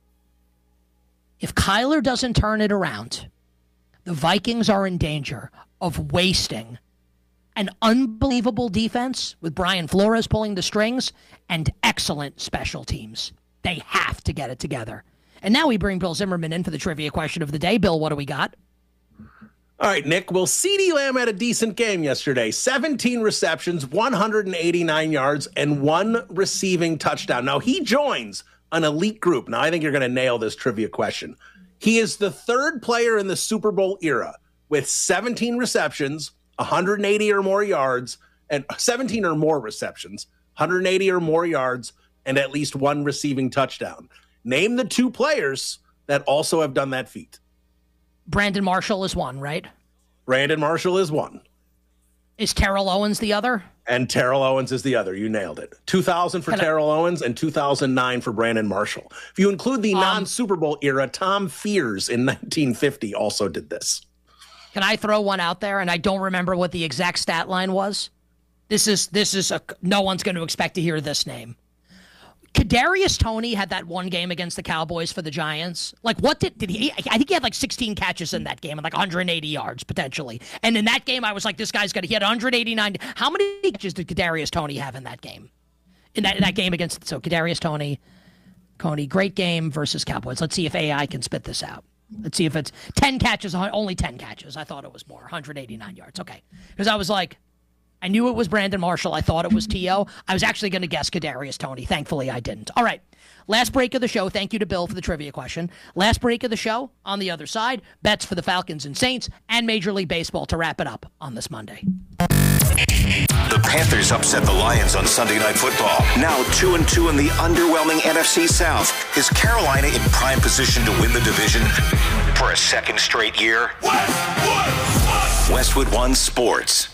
[SPEAKER 1] If Kyler doesn't turn it around, the Vikings are in danger of wasting an unbelievable defense with Brian Flores pulling the strings and excellent special teams. They have to get it together. And now we bring Bill Zimmerman in for the trivia question of the day. Bill, what do we got?
[SPEAKER 20] All right, Nick. Well, CeeDee Lamb had a decent game yesterday. seventeen receptions, one hundred eighty-nine yards, and one receiving touchdown. Now, he joins an elite group. Now, I think you're going to nail this trivia question. He is the third player in the Super Bowl era with seventeen receptions, one hundred eighty or more yards, and seventeen or more receptions, one hundred eighty or more yards, and at least one receiving touchdown. Name the two players that also have done that feat.
[SPEAKER 1] Brandon Marshall is one, right?
[SPEAKER 20] Brandon Marshall is one.
[SPEAKER 1] Is Terrell Owens the other?
[SPEAKER 20] And Terrell Owens is the other. You nailed it. two thousand for Can Terrell I- Owens and two thousand nine for Brandon Marshall. If you include the um, non-Super Bowl era, Tom Fears in nineteen fifty also did this.
[SPEAKER 1] Can I throw one out there? And I don't remember what the exact stat line was. This is this is a no one's going to expect to hear this name. Kadarius Toney had that one game against the Cowboys for the Giants. Like, what did did he? I think he had like sixteen catches in that game and like one hundred eighty yards potentially. And in that game, I was like, this guy's gonna. He had one hundred eighty-nine. How many catches did Kadarius Toney have in that game? In that in that game against so Kadarius Toney, Coney, great game versus Cowboys. Let's see if A I can spit this out. Let's see if it's ten catches, only ten catches. I thought it was more, one hundred eighty-nine yards. Okay, because I was like. I knew it was Brandon Marshall. I thought it was T O. I was actually going to guess Kadarius Toney. Thankfully, I didn't. All right. Last break of the show. Thank you to Bill for the trivia question. Last break of the show. On the other side, bets for the Falcons and Saints and Major League Baseball to wrap it up on this Monday.
[SPEAKER 4] The Panthers upset the Lions on Sunday Night Football. Now two and two in the underwhelming N F C South. Is Carolina in prime position to win the division for a second straight year? Westwood, Westwood One Sports.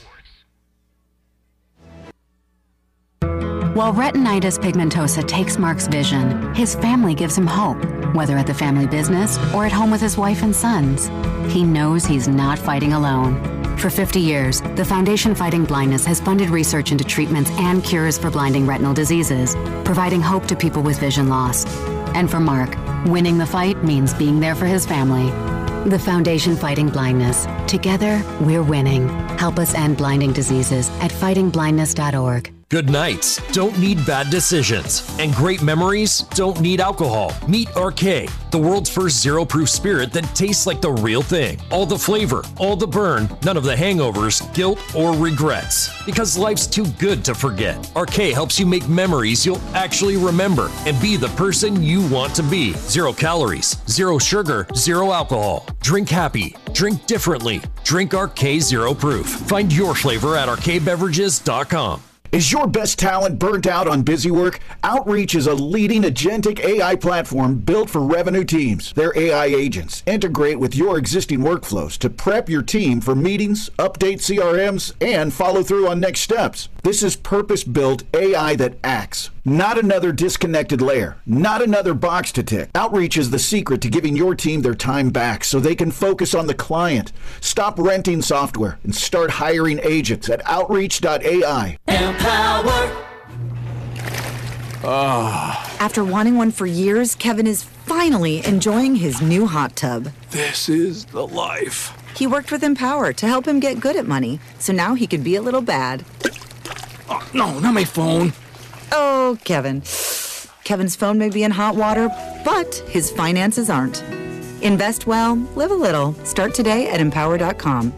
[SPEAKER 21] While retinitis pigmentosa takes Mark's vision, his family gives him hope, whether at the family business or at home with his wife and sons. He knows he's not fighting alone. For fifty years, the Foundation Fighting Blindness has funded research into treatments and cures for blinding retinal diseases, providing hope to people with vision loss. And for Mark, winning the fight means being there for his family. The Foundation Fighting Blindness. Together, we're winning. Help us end blinding diseases at fighting blindness dot org.
[SPEAKER 22] Good nights don't need bad decisions, and great memories don't need alcohol. Meet R K, the world's first zero-proof spirit that tastes like the real thing. All the flavor, all the burn, none of the hangovers, guilt, or regrets. Because life's too good to forget. R K helps you make memories you'll actually remember and be the person you want to be. Zero calories, zero sugar, zero alcohol. Drink happy, drink differently. Drink R K Zero Proof. Find your flavor at R K beverages dot com.
[SPEAKER 10] Is your best talent burnt out on busy work? Outreach is a leading agentic A I platform built for revenue teams. Their A I agents integrate with your existing workflows to prep your team for meetings, update C R Ms, and follow through on next steps. This is purpose-built A I that acts, not another disconnected layer, not another box to tick. Outreach is the secret to giving your team their time back so they can focus on the client. Stop renting software and start hiring agents at outreach dot A I.
[SPEAKER 23] Empower.
[SPEAKER 24] Oh. After wanting one for years, Kevin is finally enjoying his new hot tub.
[SPEAKER 23] This is the life.
[SPEAKER 24] He worked with Empower to help him get good at money, so now he could be a little bad.
[SPEAKER 23] Oh, no, not my phone.
[SPEAKER 24] Oh, Kevin. Kevin's phone may be in hot water, but his finances aren't. Invest well, live a little. Start today at empower dot com.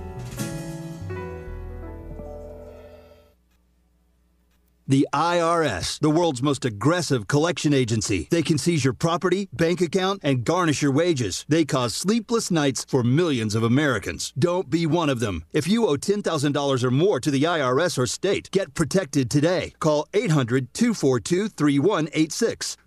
[SPEAKER 25] The I R S, the world's most aggressive collection agency. They can seize your property, bank account, and garnish your wages. They cause sleepless nights for millions of Americans. Don't be one of them. If you owe ten thousand dollars or more to the I R S or state, get protected today. Call eight hundred, two four two, three one eight six.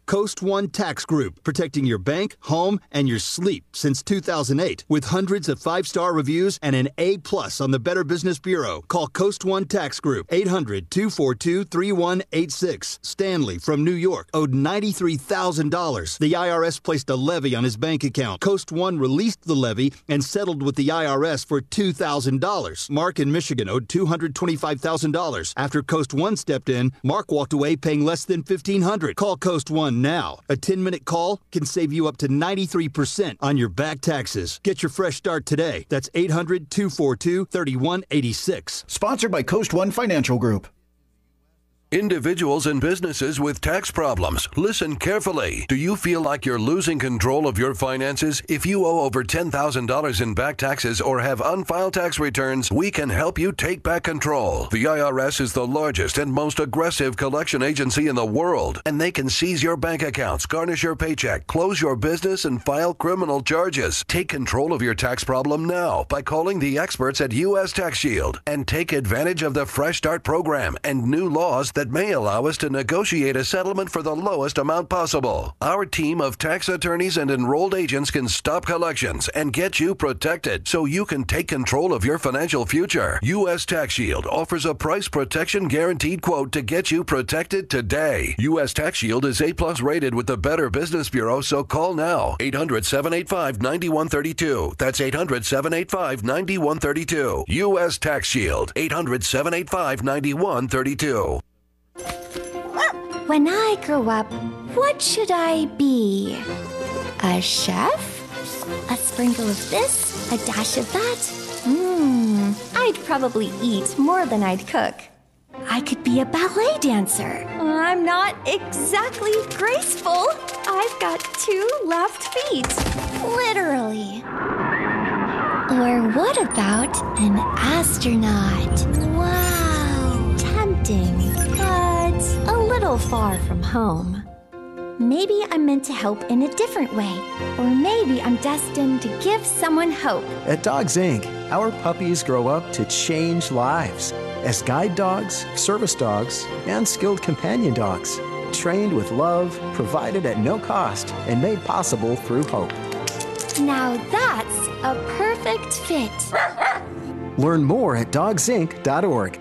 [SPEAKER 25] Coast One Tax Group, protecting your bank, home, and your sleep since two thousand eight. With hundreds of five-star reviews and an A plus on the Better Business Bureau. Call Coast One Tax Group, eight hundred, two four two, three one eight six. Stanley from New York owed ninety-three thousand dollars. The I R S placed a levy on his bank account. Coast One released the levy and settled with the I R S for two thousand dollars. Mark in Michigan owed two hundred twenty-five thousand dollars. After Coast One stepped in, Mark walked away paying less than fifteen hundred dollars. Call Coast One now. A ten-minute call can save you up to ninety-three percent on your back taxes. Get your fresh start today. That's eight hundred, two four two, three one eight six.
[SPEAKER 10] Sponsored by Coast One Financial Group.
[SPEAKER 2] Individuals and businesses with tax problems, listen carefully. Do you feel like you're losing control of your finances? If you owe over ten thousand dollars in back taxes or have unfiled tax returns, we can help you take back control. The I R S is the largest and most aggressive collection agency in the world, and they can seize your bank accounts, garnish your paycheck, close your business, and file criminal charges. Take control of your tax problem now by calling the experts at U S Tax Shield and take advantage of the Fresh Start program and new laws that may allow us to negotiate a settlement for the lowest amount possible. Our team of tax attorneys and enrolled agents can stop collections and get you protected so you can take control of your financial future. U S Tax Shield offers a price protection guaranteed quote to get you protected today. U S Tax Shield is A plus rated with the Better Business Bureau, so call now. eight hundred, seven eight five, nine one three two. That's eight hundred, seven eight five, nine one three two. U S Tax Shield. eight hundred, seven eight five, nine one three two.
[SPEAKER 3] When I grow up, what should I be? A chef? A sprinkle of this? A dash of that? Mmm, I'd probably eat more than I'd cook. I could be a ballet dancer. I'm not exactly graceful. I've got two left feet. Literally. Or what about an astronaut? Wow, tempting. But a little far from home. Maybe I'm meant to help in a different way. Or maybe I'm destined to give someone hope.
[SPEAKER 5] At Dogs Incorporated, our puppies grow up to change lives as guide dogs, service dogs, and skilled companion dogs. Trained with love, provided at no cost, and made possible through hope.
[SPEAKER 3] Now that's a perfect fit.
[SPEAKER 5] Learn more at dogs inc dot org.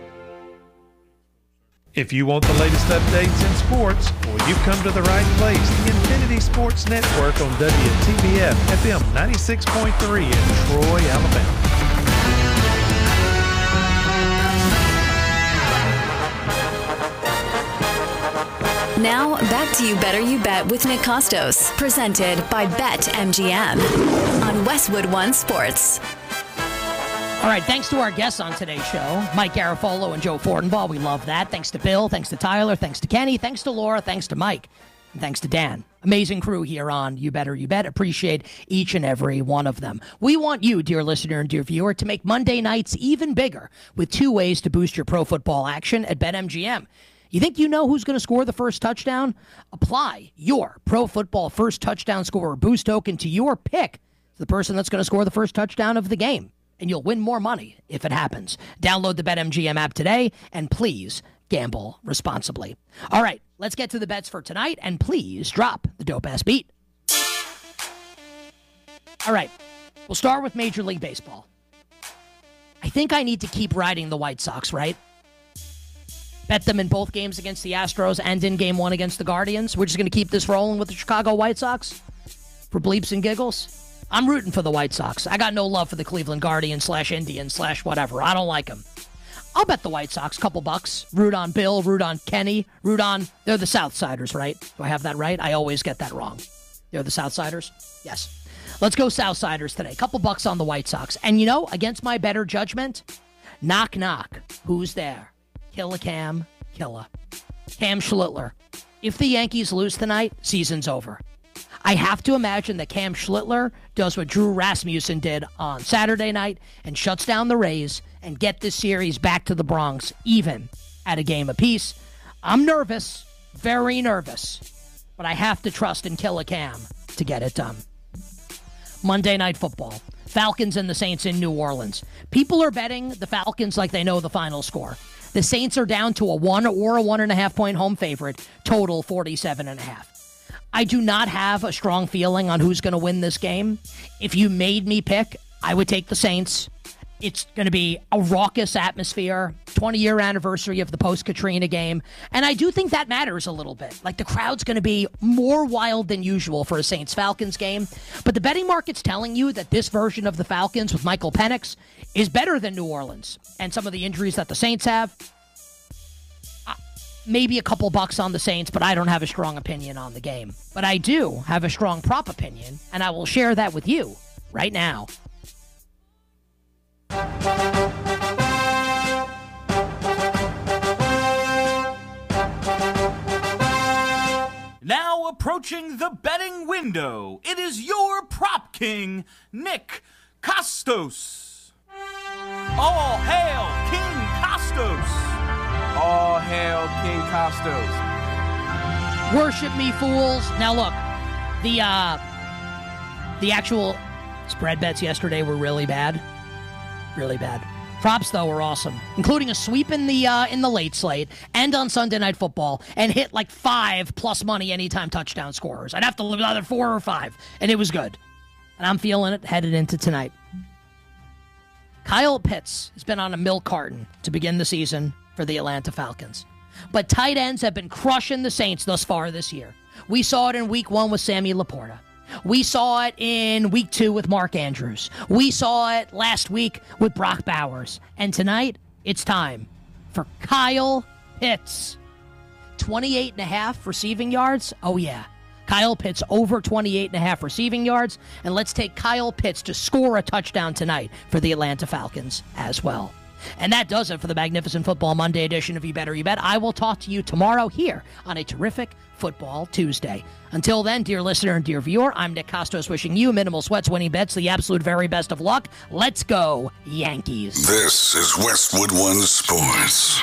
[SPEAKER 14] If you want the latest updates in sports, well, you've come to the right place. The Infinity Sports Network on W T B F F M ninety-six point three in Troy, Alabama.
[SPEAKER 19] Now, back to You Better You Bet with Nick Costos, presented by BetMGM on Westwood One Sports.
[SPEAKER 1] All right, thanks to our guests on today's show, Mike Garofolo and Joe Fortenbaugh. We love that. Thanks to Bill, thanks to Tyler, thanks to Kenny, thanks to Laura, thanks to Mike, and thanks to Dan. Amazing crew here on You Better You Bet. Appreciate each and every one of them. We want you, dear listener and dear viewer, to make Monday nights even bigger with two ways to boost your pro football action at BetMGM. You think you know who's going to score the first touchdown? Apply your Pro Football First Touchdown Scorer Boost token to your pick, the person that's going to score the first touchdown of the game, and you'll win more money if it happens. Download the BetMGM app today, and please gamble responsibly. All right, let's get to the bets for tonight, and please drop the dope-ass beat. All right, we'll start with Major League Baseball. I think I need to keep riding the White Sox, right? Bet them in both games against the Astros and in game one against the Guardians. We're just going to keep this rolling with the Chicago White Sox for bleeps and giggles. I'm rooting for the White Sox. I got no love for the Cleveland Guardians slash Indians slash whatever. I don't like them. I'll bet the White Sox, couple bucks. Root on Bill, root on Kenny, root on... They're the Southsiders, right? Do I have that right? I always get that wrong. They're the Southsiders? Yes. Let's go Southsiders today. Couple bucks on the White Sox. And you know, against my better judgment, knock, knock. Who's there? Killa Cam, Killa. Cam Schlittler. If the Yankees lose tonight, season's over. I have to imagine that Cam Schlittler does what Drew Rasmussen did on Saturday night and shuts down the Rays and get this series back to the Bronx, even at a game apiece. I'm nervous, very nervous, but I have to trust in Killa Cam to get it done. Monday Night Football. Falcons and the Saints in New Orleans. People are betting the Falcons like they know the final score. The Saints are down to a one or a one and a half point home favorite, total forty-seven and a half. I do not have a strong feeling on who's going to win this game. If you made me pick, I would take the Saints. It's going to be a raucous atmosphere, twenty-year anniversary of the post-Katrina game, and I do think that matters a little bit. Like, the crowd's going to be more wild than usual for a Saints-Falcons game, but the betting market's telling you that this version of the Falcons with Michael Penix is better than New Orleans, and some of the injuries that the Saints have. Uh, maybe a couple bucks on the Saints, but I don't have a strong opinion on the game. But I do have a strong prop opinion, and I will share that with you right now.
[SPEAKER 6] Now approaching the betting window, it is your prop king, Nick Kostos. All hail King Kostos.
[SPEAKER 7] All hail King Kostos.
[SPEAKER 1] Worship me, fools. Now look, the uh, the actual spread bets yesterday were really bad. Really bad. Props, though, were awesome, including a sweep in the uh, in the late slate and on Sunday Night Football, and hit like five plus money anytime touchdown scorers. I'd have to live with either four or five, and it was good. And I'm feeling it headed into tonight. Kyle Pitts has been on a milk carton to begin the season for the Atlanta Falcons. But tight ends have been crushing the Saints thus far this year. We saw it in week one with Sammy Laporta. We saw it in week two with Mark Andrews. We saw it last week with Brock Bowers. And tonight, it's time for Kyle Pitts. twenty-eight and a half receiving yards? Oh, yeah. Kyle Pitts over twenty-eight and a half receiving yards. And let's take Kyle Pitts to score a touchdown tonight for the Atlanta Falcons as well. And that does it for the Magnificent Football Monday edition of You Better You Bet. I will talk to you tomorrow here on a terrific Football Tuesday. Until then, dear listener and dear viewer, I'm Nick Kostos wishing you minimal sweats, winning bets, the absolute very best of luck. Let's go, Yankees.
[SPEAKER 8] This is Westwood One Sports.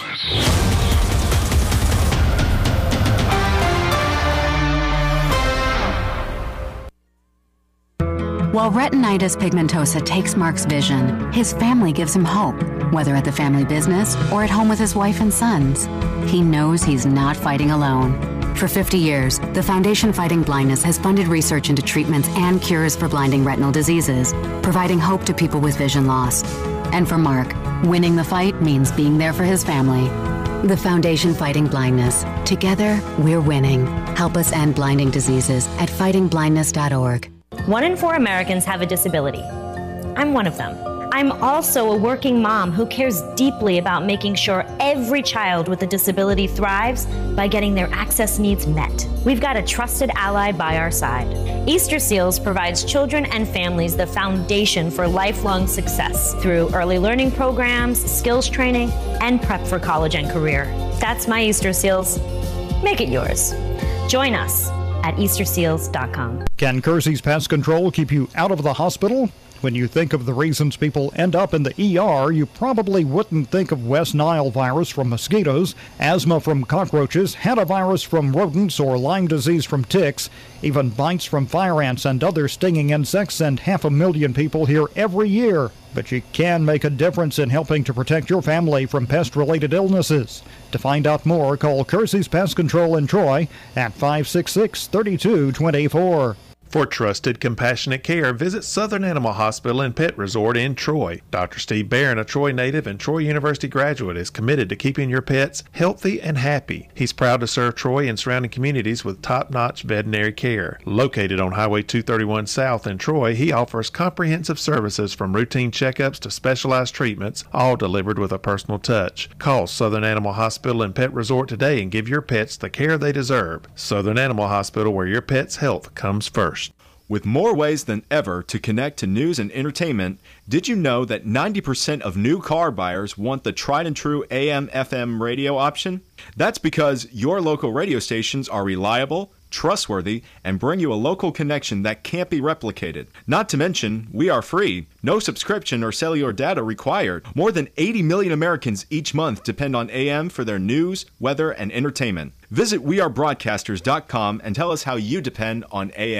[SPEAKER 21] While retinitis pigmentosa takes Mark's vision, his family gives him hope, whether at the family business or at home with his wife and sons. He knows he's not fighting alone. For fifty years, the Foundation Fighting Blindness has funded research into treatments and cures for blinding retinal diseases, providing hope to people with vision loss. And for Mark, winning the fight means being there for his family. The Foundation Fighting Blindness. Together, we're winning. Help us end blinding diseases at fighting blindness dot org.
[SPEAKER 9] One in four Americans have a disability. I'm one of them. I'm also a working mom who cares deeply about making sure every child with a disability thrives by getting their access needs met. We've got a trusted ally by our side. Easter Seals provides children and families the foundation for lifelong success through early learning programs, skills training, and prep for college and career. That's my Easter Seals. Make it yours. Join us at easter seals dot com.
[SPEAKER 11] Can Kersey's Pest Control keep you out of the hospital? When you think of the reasons people end up in the E R, you probably wouldn't think of West Nile virus from mosquitoes, asthma from cockroaches, hantavirus from rodents, or Lyme disease from ticks. Even bites from fire ants and other stinging insects send half a million people here every year. But you can make a difference in helping to protect your family from pest-related illnesses. To find out more, call Kersey's Pest Control in Troy at five six six, three two two four.
[SPEAKER 14] For trusted, compassionate care, visit Southern Animal Hospital and Pet Resort in Troy. Doctor Steve Barron, a Troy native and Troy University graduate, is committed to keeping your pets healthy and happy. He's proud to serve Troy and surrounding communities with top-notch veterinary care. Located on Highway two thirty-one South in Troy, he offers comprehensive services from routine checkups to specialized treatments, all delivered with a personal touch. Call Southern Animal Hospital and Pet Resort today and give your pets the care they deserve. Southern Animal Hospital, where your pet's health comes first.
[SPEAKER 26] With more ways than ever to connect to news and entertainment, did you know that ninety percent of new car buyers want the tried and true A M F M radio option? That's because your local radio stations are reliable, trustworthy, and bring you a local connection that can't be replicated. Not to mention, we are free. No subscription or cellular data required. More than eighty million Americans each month depend on A M for their news, weather, and entertainment. Visit we are broadcasters dot com and tell us how you depend on A M.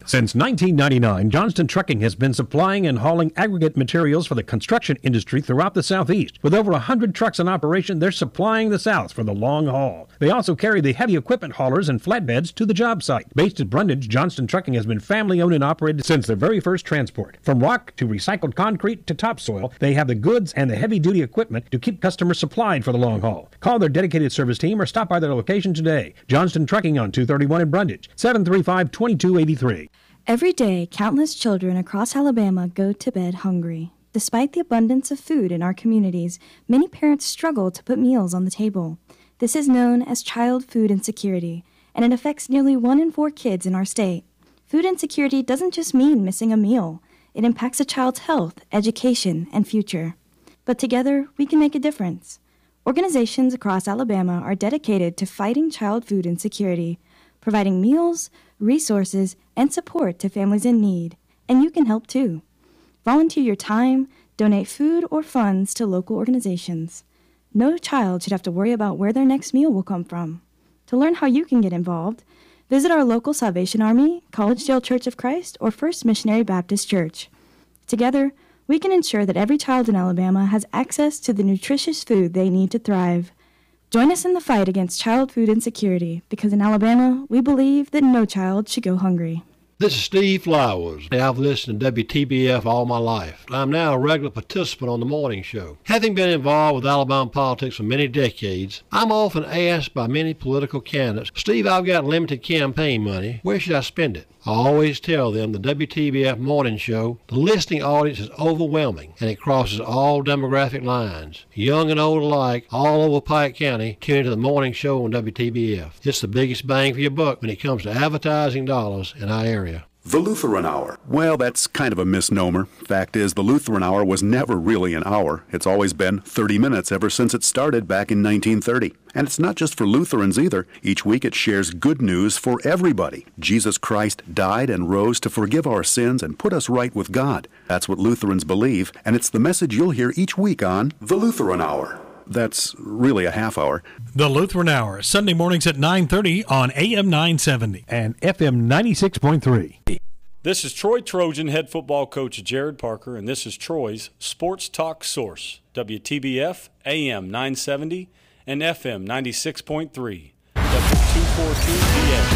[SPEAKER 12] Since nineteen ninety-nine, Johnston Trucking has been supplying and hauling aggregate materials for the construction industry throughout the Southeast. With over one hundred trucks in operation, they're supplying the South for the long haul. They also carry the heavy equipment haulers and flatbeds to the job site. Based at Brundage, Johnston Trucking has been family-owned and operated since their very first transport. From rock to recycled concrete to topsoil, they have the goods and the heavy-duty equipment to keep customers supplied for the long haul. Call their dedicated service team or stop by their location today. Johnston Trucking on two thirty-one in Brundage, seven three five, two two eight three.
[SPEAKER 13] Every day, countless children across Alabama go to bed hungry. Despite the abundance of food in our communities, many parents struggle to put meals on the table. This is known as child food insecurity, and it affects nearly one in four kids in our state. Food insecurity doesn't just mean missing a meal. It impacts a child's health, education, and future. But together, we can make a difference. Organizations across Alabama are dedicated to fighting child food insecurity, providing meals, resources, and support to families in need. And you can help too. Volunteer your time, donate food or funds to local organizations. No child should have to worry about where their next meal will come from. To learn how you can get involved, visit our local Salvation Army, Collegedale Church of Christ, or First Missionary Baptist Church. Together, we can ensure that every child in Alabama has access to the nutritious food they need to thrive. Join us in the fight against child food insecurity, because in Alabama, we believe that no child should go hungry.
[SPEAKER 15] This is Steve Flowers. I've listened to W T B F all my life. I'm now a regular participant on the morning show. Having been involved with Alabama politics for many decades, I'm often asked by many political candidates, Steve, I've got limited campaign money. Where should I spend it? I always tell them the W T B F morning show, the listening audience is overwhelming, and it crosses all demographic lines. Young and old alike, all over Pike County, tune into the morning show on W T B F. It's the biggest bang for your buck when it comes to advertising dollars in our area.
[SPEAKER 16] The Lutheran Hour. Well, that's kind of a misnomer. Fact is, the Lutheran Hour was never really an hour. It's always been thirty minutes ever since it started back in nineteen thirty. And it's not just for Lutherans either. Each week it shares good news for everybody. Jesus Christ died and rose to forgive our sins and put us right with God. That's what Lutherans believe, and it's the message you'll hear each week on The Lutheran Hour. That's really a half hour.
[SPEAKER 17] The Lutheran Hour, Sunday mornings at nine thirty on A M nine seventy
[SPEAKER 12] and F M ninety-six point three.
[SPEAKER 18] This is Troy Trojan head football coach Jared Parker, and this is Troy's Sports Talk Source, W T B F, A M nine seventy, and F M ninety-six point three, W two forty-two B A.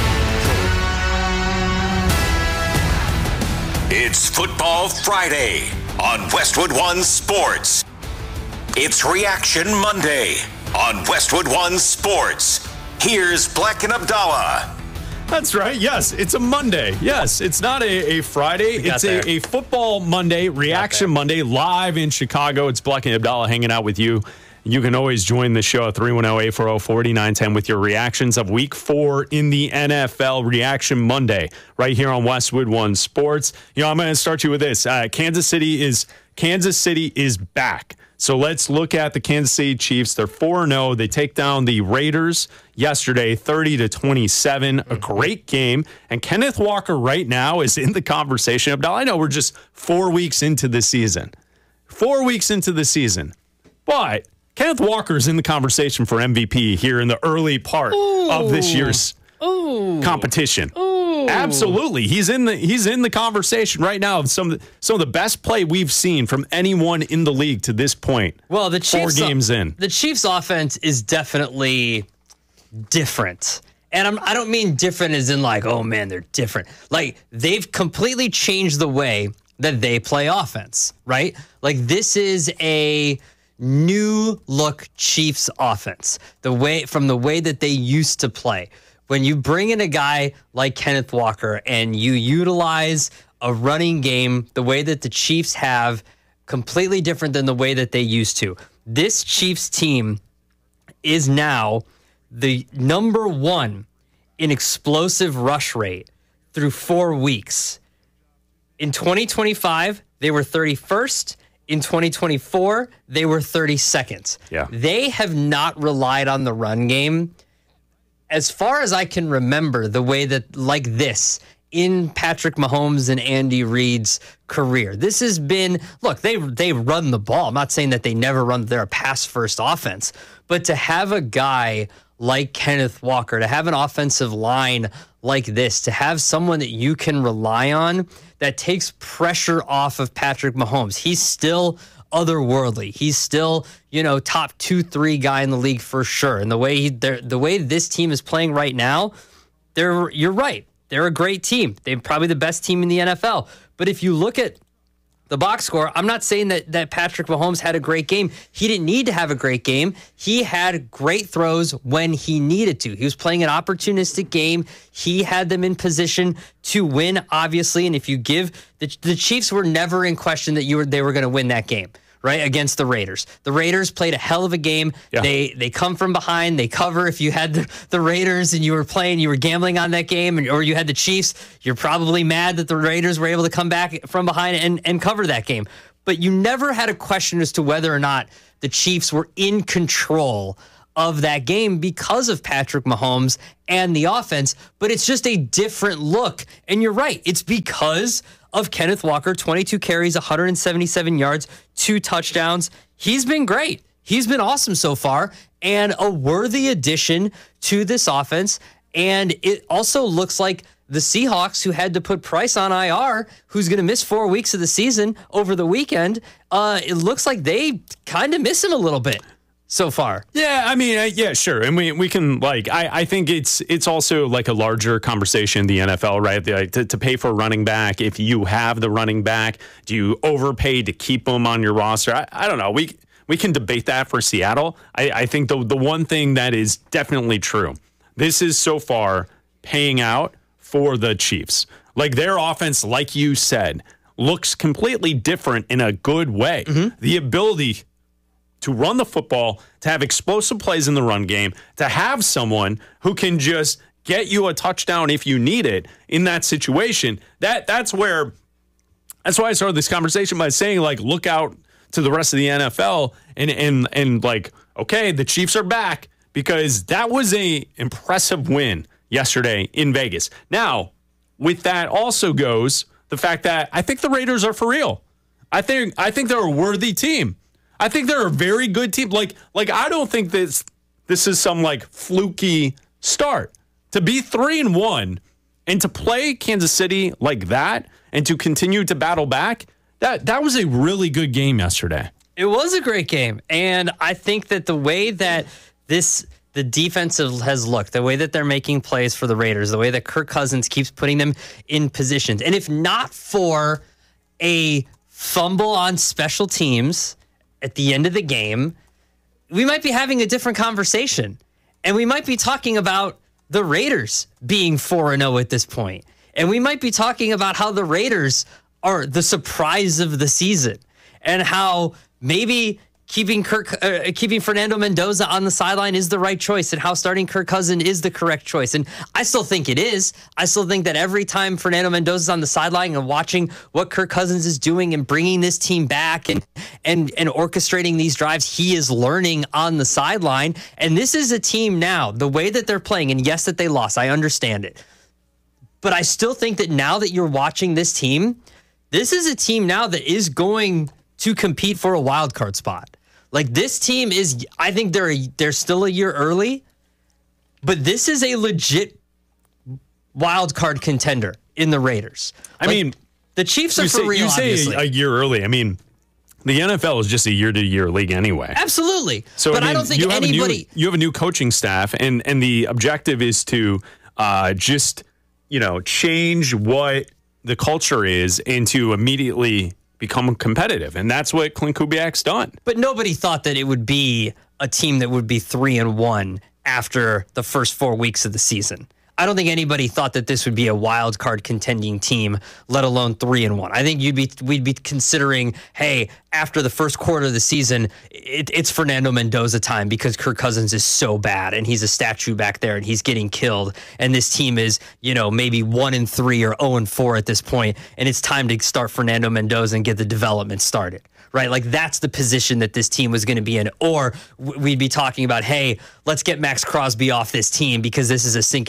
[SPEAKER 4] It's Football Friday on Westwood One Sports. It's Reaction Monday on Westwood One Sports. Here's Black and Abdallah.
[SPEAKER 27] That's right. Yes, it's a Monday. Yes, it's not a, a Friday. It's a, a football Monday, Reaction Monday, live in Chicago. It's Black and Abdallah hanging out with you. You can always join the show at three one zero, eight four zero, four nine one zero with your reactions of week four in the N F L. Reaction Monday right here on Westwood One Sports. You know, I'm going to start you with this. Uh, Kansas City is Kansas City is back. So let's look at the Kansas City Chiefs. They're four and oh. They take down the Raiders yesterday, thirty to twenty-seven. A great game. And Kenneth Walker right now is in the conversation. Abdallah, I know we're just four weeks into the season. Four weeks into the season. But Kenneth Walker is in the conversation for M V P here in the early part Ooh. of this year's Ooh. competition. Ooh. Absolutely. He's in the he's in the conversation right now of some of the, some of the best play we've seen from anyone in the league to this point.
[SPEAKER 28] Well, the Chiefs
[SPEAKER 27] four games in.
[SPEAKER 28] The Chiefs offense is definitely different. And I'm, I don't mean different as in like, oh man, they're different. Like they've completely changed the way that they play offense, right? Like this is a new look Chiefs offense. The way from the way that they used to play. When you bring in a guy like Kenneth Walker and you utilize a running game the way that the Chiefs have, completely different than the way that they used to. This Chiefs team is now the number one in explosive rush rate through four weeks. In twenty twenty-five, they were thirty-first. In twenty twenty-four, they were thirty-second.
[SPEAKER 27] Yeah.
[SPEAKER 28] They have not relied on the run game as far as I can remember, the way that like this in Patrick Mahomes and Andy Reid's career. This has been, look, they they run the ball. I'm not saying that they never run, they're a pass-first offense. But to have a guy like Kenneth Walker, to have an offensive line like this, to have someone that you can rely on that takes pressure off of Patrick Mahomes. He's still otherworldly. He's still, you know, top two, three guy in the league for sure. And the way he, the way this team is playing right now, they're you're right. They're a great team. They're probably the best team in the N F L. But if you look at the box score, I'm not saying that, that Patrick Mahomes had a great game. He didn't need to have a great game. He had great throws when he needed to. He was playing an opportunistic game. He had them in position to win, obviously. And if you give, the, the Chiefs were never in question that you were they were going to win that game, right, against the Raiders. The Raiders played a hell of a game. Yeah. They they come from behind. They cover. If you had the, the Raiders and you were playing, you were gambling on that game, and, or you had the Chiefs, you're probably mad that the Raiders were able to come back from behind and, and cover that game. But you never had a question as to whether or not the Chiefs were in control of that game because of Patrick Mahomes and the offense. But it's just a different look. And you're right. It's because of Kenneth Walker, twenty-two carries, one hundred seventy-seven yards, two touchdowns. He's been great. He's been awesome so far and a worthy addition to this offense. And it also looks like the Seahawks, who had to put Price on I R, who's going to miss four weeks of the season over the weekend, uh, it looks like they kind of miss him a little bit so far.
[SPEAKER 27] Yeah, I mean, uh, yeah, sure. And we we can, like, I, I think it's it's also like a larger conversation in the N F L, right? The, to, to pay for a running back, if you have the running back, do you overpay to keep them on your roster? I, I don't know. We we can debate that for Seattle. I, I think the the one thing that is definitely true, this is so far paying out for the Chiefs. Like, their offense, like you said, looks completely different in a good way. Mm-hmm. The ability to run the football, to have explosive plays in the run game, to have someone who can just get you a touchdown if you need it in that situation. That that's where that's why I started this conversation by saying, like, look out to the rest of the N F L and and and like, okay, the Chiefs are back, because that was a impressive win yesterday in Vegas. Now, with that also goes the fact that I think the Raiders are for real. I think I think they're a worthy team. I think they're a very good team. Like, like I don't think this this is some like fluky start. To be three and one and to play Kansas City like that and to continue to battle back, that that was a really good game yesterday.
[SPEAKER 28] It was a great game. And I think that the way that this the defense has looked, the way that they're making plays for the Raiders, the way that Kirk Cousins keeps putting them in positions, and if not for a fumble on special teams at the end of the game, we might be having a different conversation. And we might be talking about the Raiders being four and oh at this point. And we might be talking about how the Raiders are the surprise of the season, and how maybe keeping Kirk, uh, keeping Fernando Mendoza on the sideline is the right choice, and how starting Kirk Cousins is the correct choice. And I still think it is. I still think that every time Fernando Mendoza is on the sideline and watching what Kirk Cousins is doing and bringing this team back and and and orchestrating these drives, he is learning on the sideline. And this is a team now, the way that they're playing, and yes, that they lost, I understand it. But I still think that now that you're watching this team, this is a team now that is going to compete for a wild card spot. Like, this team is, I think they're they're still a year early, but this is a legit wild card contender in the Raiders.
[SPEAKER 27] I
[SPEAKER 28] like,
[SPEAKER 27] mean,
[SPEAKER 28] the Chiefs are
[SPEAKER 27] you
[SPEAKER 28] for
[SPEAKER 27] say,
[SPEAKER 28] real,
[SPEAKER 27] You say
[SPEAKER 28] obviously.
[SPEAKER 27] a year early. I mean, the N F L is just a year-to-year league anyway.
[SPEAKER 28] Absolutely.
[SPEAKER 27] So,
[SPEAKER 28] but
[SPEAKER 27] I, mean,
[SPEAKER 28] I don't think
[SPEAKER 27] you have
[SPEAKER 28] anybody...
[SPEAKER 27] A new, you have a new coaching staff, and, and the objective is to uh, just, you know, change what the culture is and to immediately become competitive. And that's what Clint Kubiak's done.
[SPEAKER 28] But nobody thought that it would be a team that would be three and one after the first four weeks of the season. I don't think anybody thought that this would be a wild card contending team, let alone three and one. I think you'd be we'd be considering, hey, after the first quarter of the season, it, it's Fernando Mendoza time, because Kirk Cousins is so bad and he's a statue back there and he's getting killed. And this team is, you know, maybe one and three or zero and four at this point, and it's time to start Fernando Mendoza and get the development started. Right? Like, that's the position that this team was going to be in. Or we'd be talking about, hey, let's get Max Crosby off this team because this is a sinking ship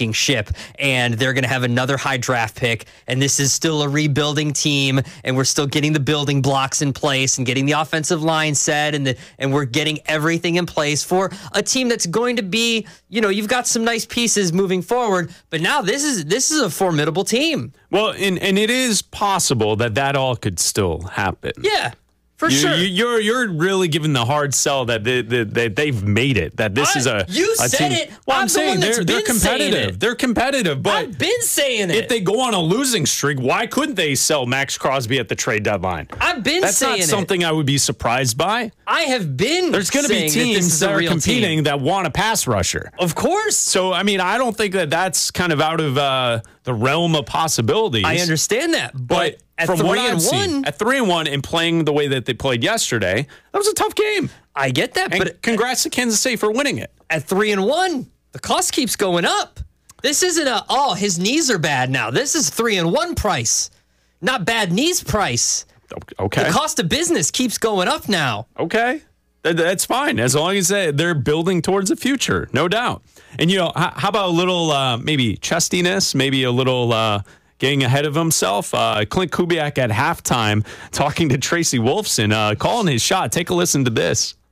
[SPEAKER 28] ownership, and they're going to have another high draft pick, and this is still a rebuilding team, and we're still getting the building blocks in place and getting the offensive line set, and the, and we're getting everything in place for a team that's going to be, you know, you've got some nice pieces moving forward, but now this is this is a formidable team.
[SPEAKER 27] Well, and, and it is possible that that all could still happen.
[SPEAKER 28] Yeah. For
[SPEAKER 27] you,
[SPEAKER 28] sure.
[SPEAKER 27] You, you're you're really giving the hard sell that they, they, they, they've made it, that this
[SPEAKER 28] I,
[SPEAKER 27] is a
[SPEAKER 28] You
[SPEAKER 27] a
[SPEAKER 28] said
[SPEAKER 27] team.
[SPEAKER 28] it.
[SPEAKER 27] Well, I'm,
[SPEAKER 28] I'm
[SPEAKER 27] saying
[SPEAKER 28] the one
[SPEAKER 27] they're, they're
[SPEAKER 28] that's been saying
[SPEAKER 27] competitive.
[SPEAKER 28] it.
[SPEAKER 27] They're competitive, but
[SPEAKER 28] I've been saying it.
[SPEAKER 27] If they go on a losing streak, why couldn't they sell Max Crosby at the trade deadline?
[SPEAKER 28] I've been
[SPEAKER 27] That's
[SPEAKER 28] saying
[SPEAKER 27] not something
[SPEAKER 28] it.
[SPEAKER 27] I would be surprised by.
[SPEAKER 28] I have been
[SPEAKER 27] There's going to be
[SPEAKER 28] saying that this
[SPEAKER 27] teams
[SPEAKER 28] is a
[SPEAKER 27] that are
[SPEAKER 28] real
[SPEAKER 27] competing
[SPEAKER 28] team.
[SPEAKER 27] that want a pass rusher.
[SPEAKER 28] Of course.
[SPEAKER 27] So, I mean, I don't think that that's kind of out of uh, the realm of possibilities.
[SPEAKER 28] I understand that, but,
[SPEAKER 27] But
[SPEAKER 28] at
[SPEAKER 27] from
[SPEAKER 28] three
[SPEAKER 27] what
[SPEAKER 28] and
[SPEAKER 27] I've
[SPEAKER 28] one,
[SPEAKER 27] seen, at three and one, and playing the way that they played yesterday, that was a tough game.
[SPEAKER 28] I get that,
[SPEAKER 27] And
[SPEAKER 28] but
[SPEAKER 27] congrats to Kansas State for winning it.
[SPEAKER 28] At three and one, the cost keeps going up. This isn't a oh his knees are bad now. This is three and one price, not bad knees price.
[SPEAKER 27] Okay,
[SPEAKER 28] the cost of business keeps going up now.
[SPEAKER 27] Okay, that, that's fine as long as they, they're building towards the future, no doubt. And you know, how, how about a little uh, maybe chestiness, maybe a little. Uh, Getting ahead of himself. Uh, Clint Kubiak at halftime talking to Tracy Wolfson, uh, calling his shot. Take a listen to this.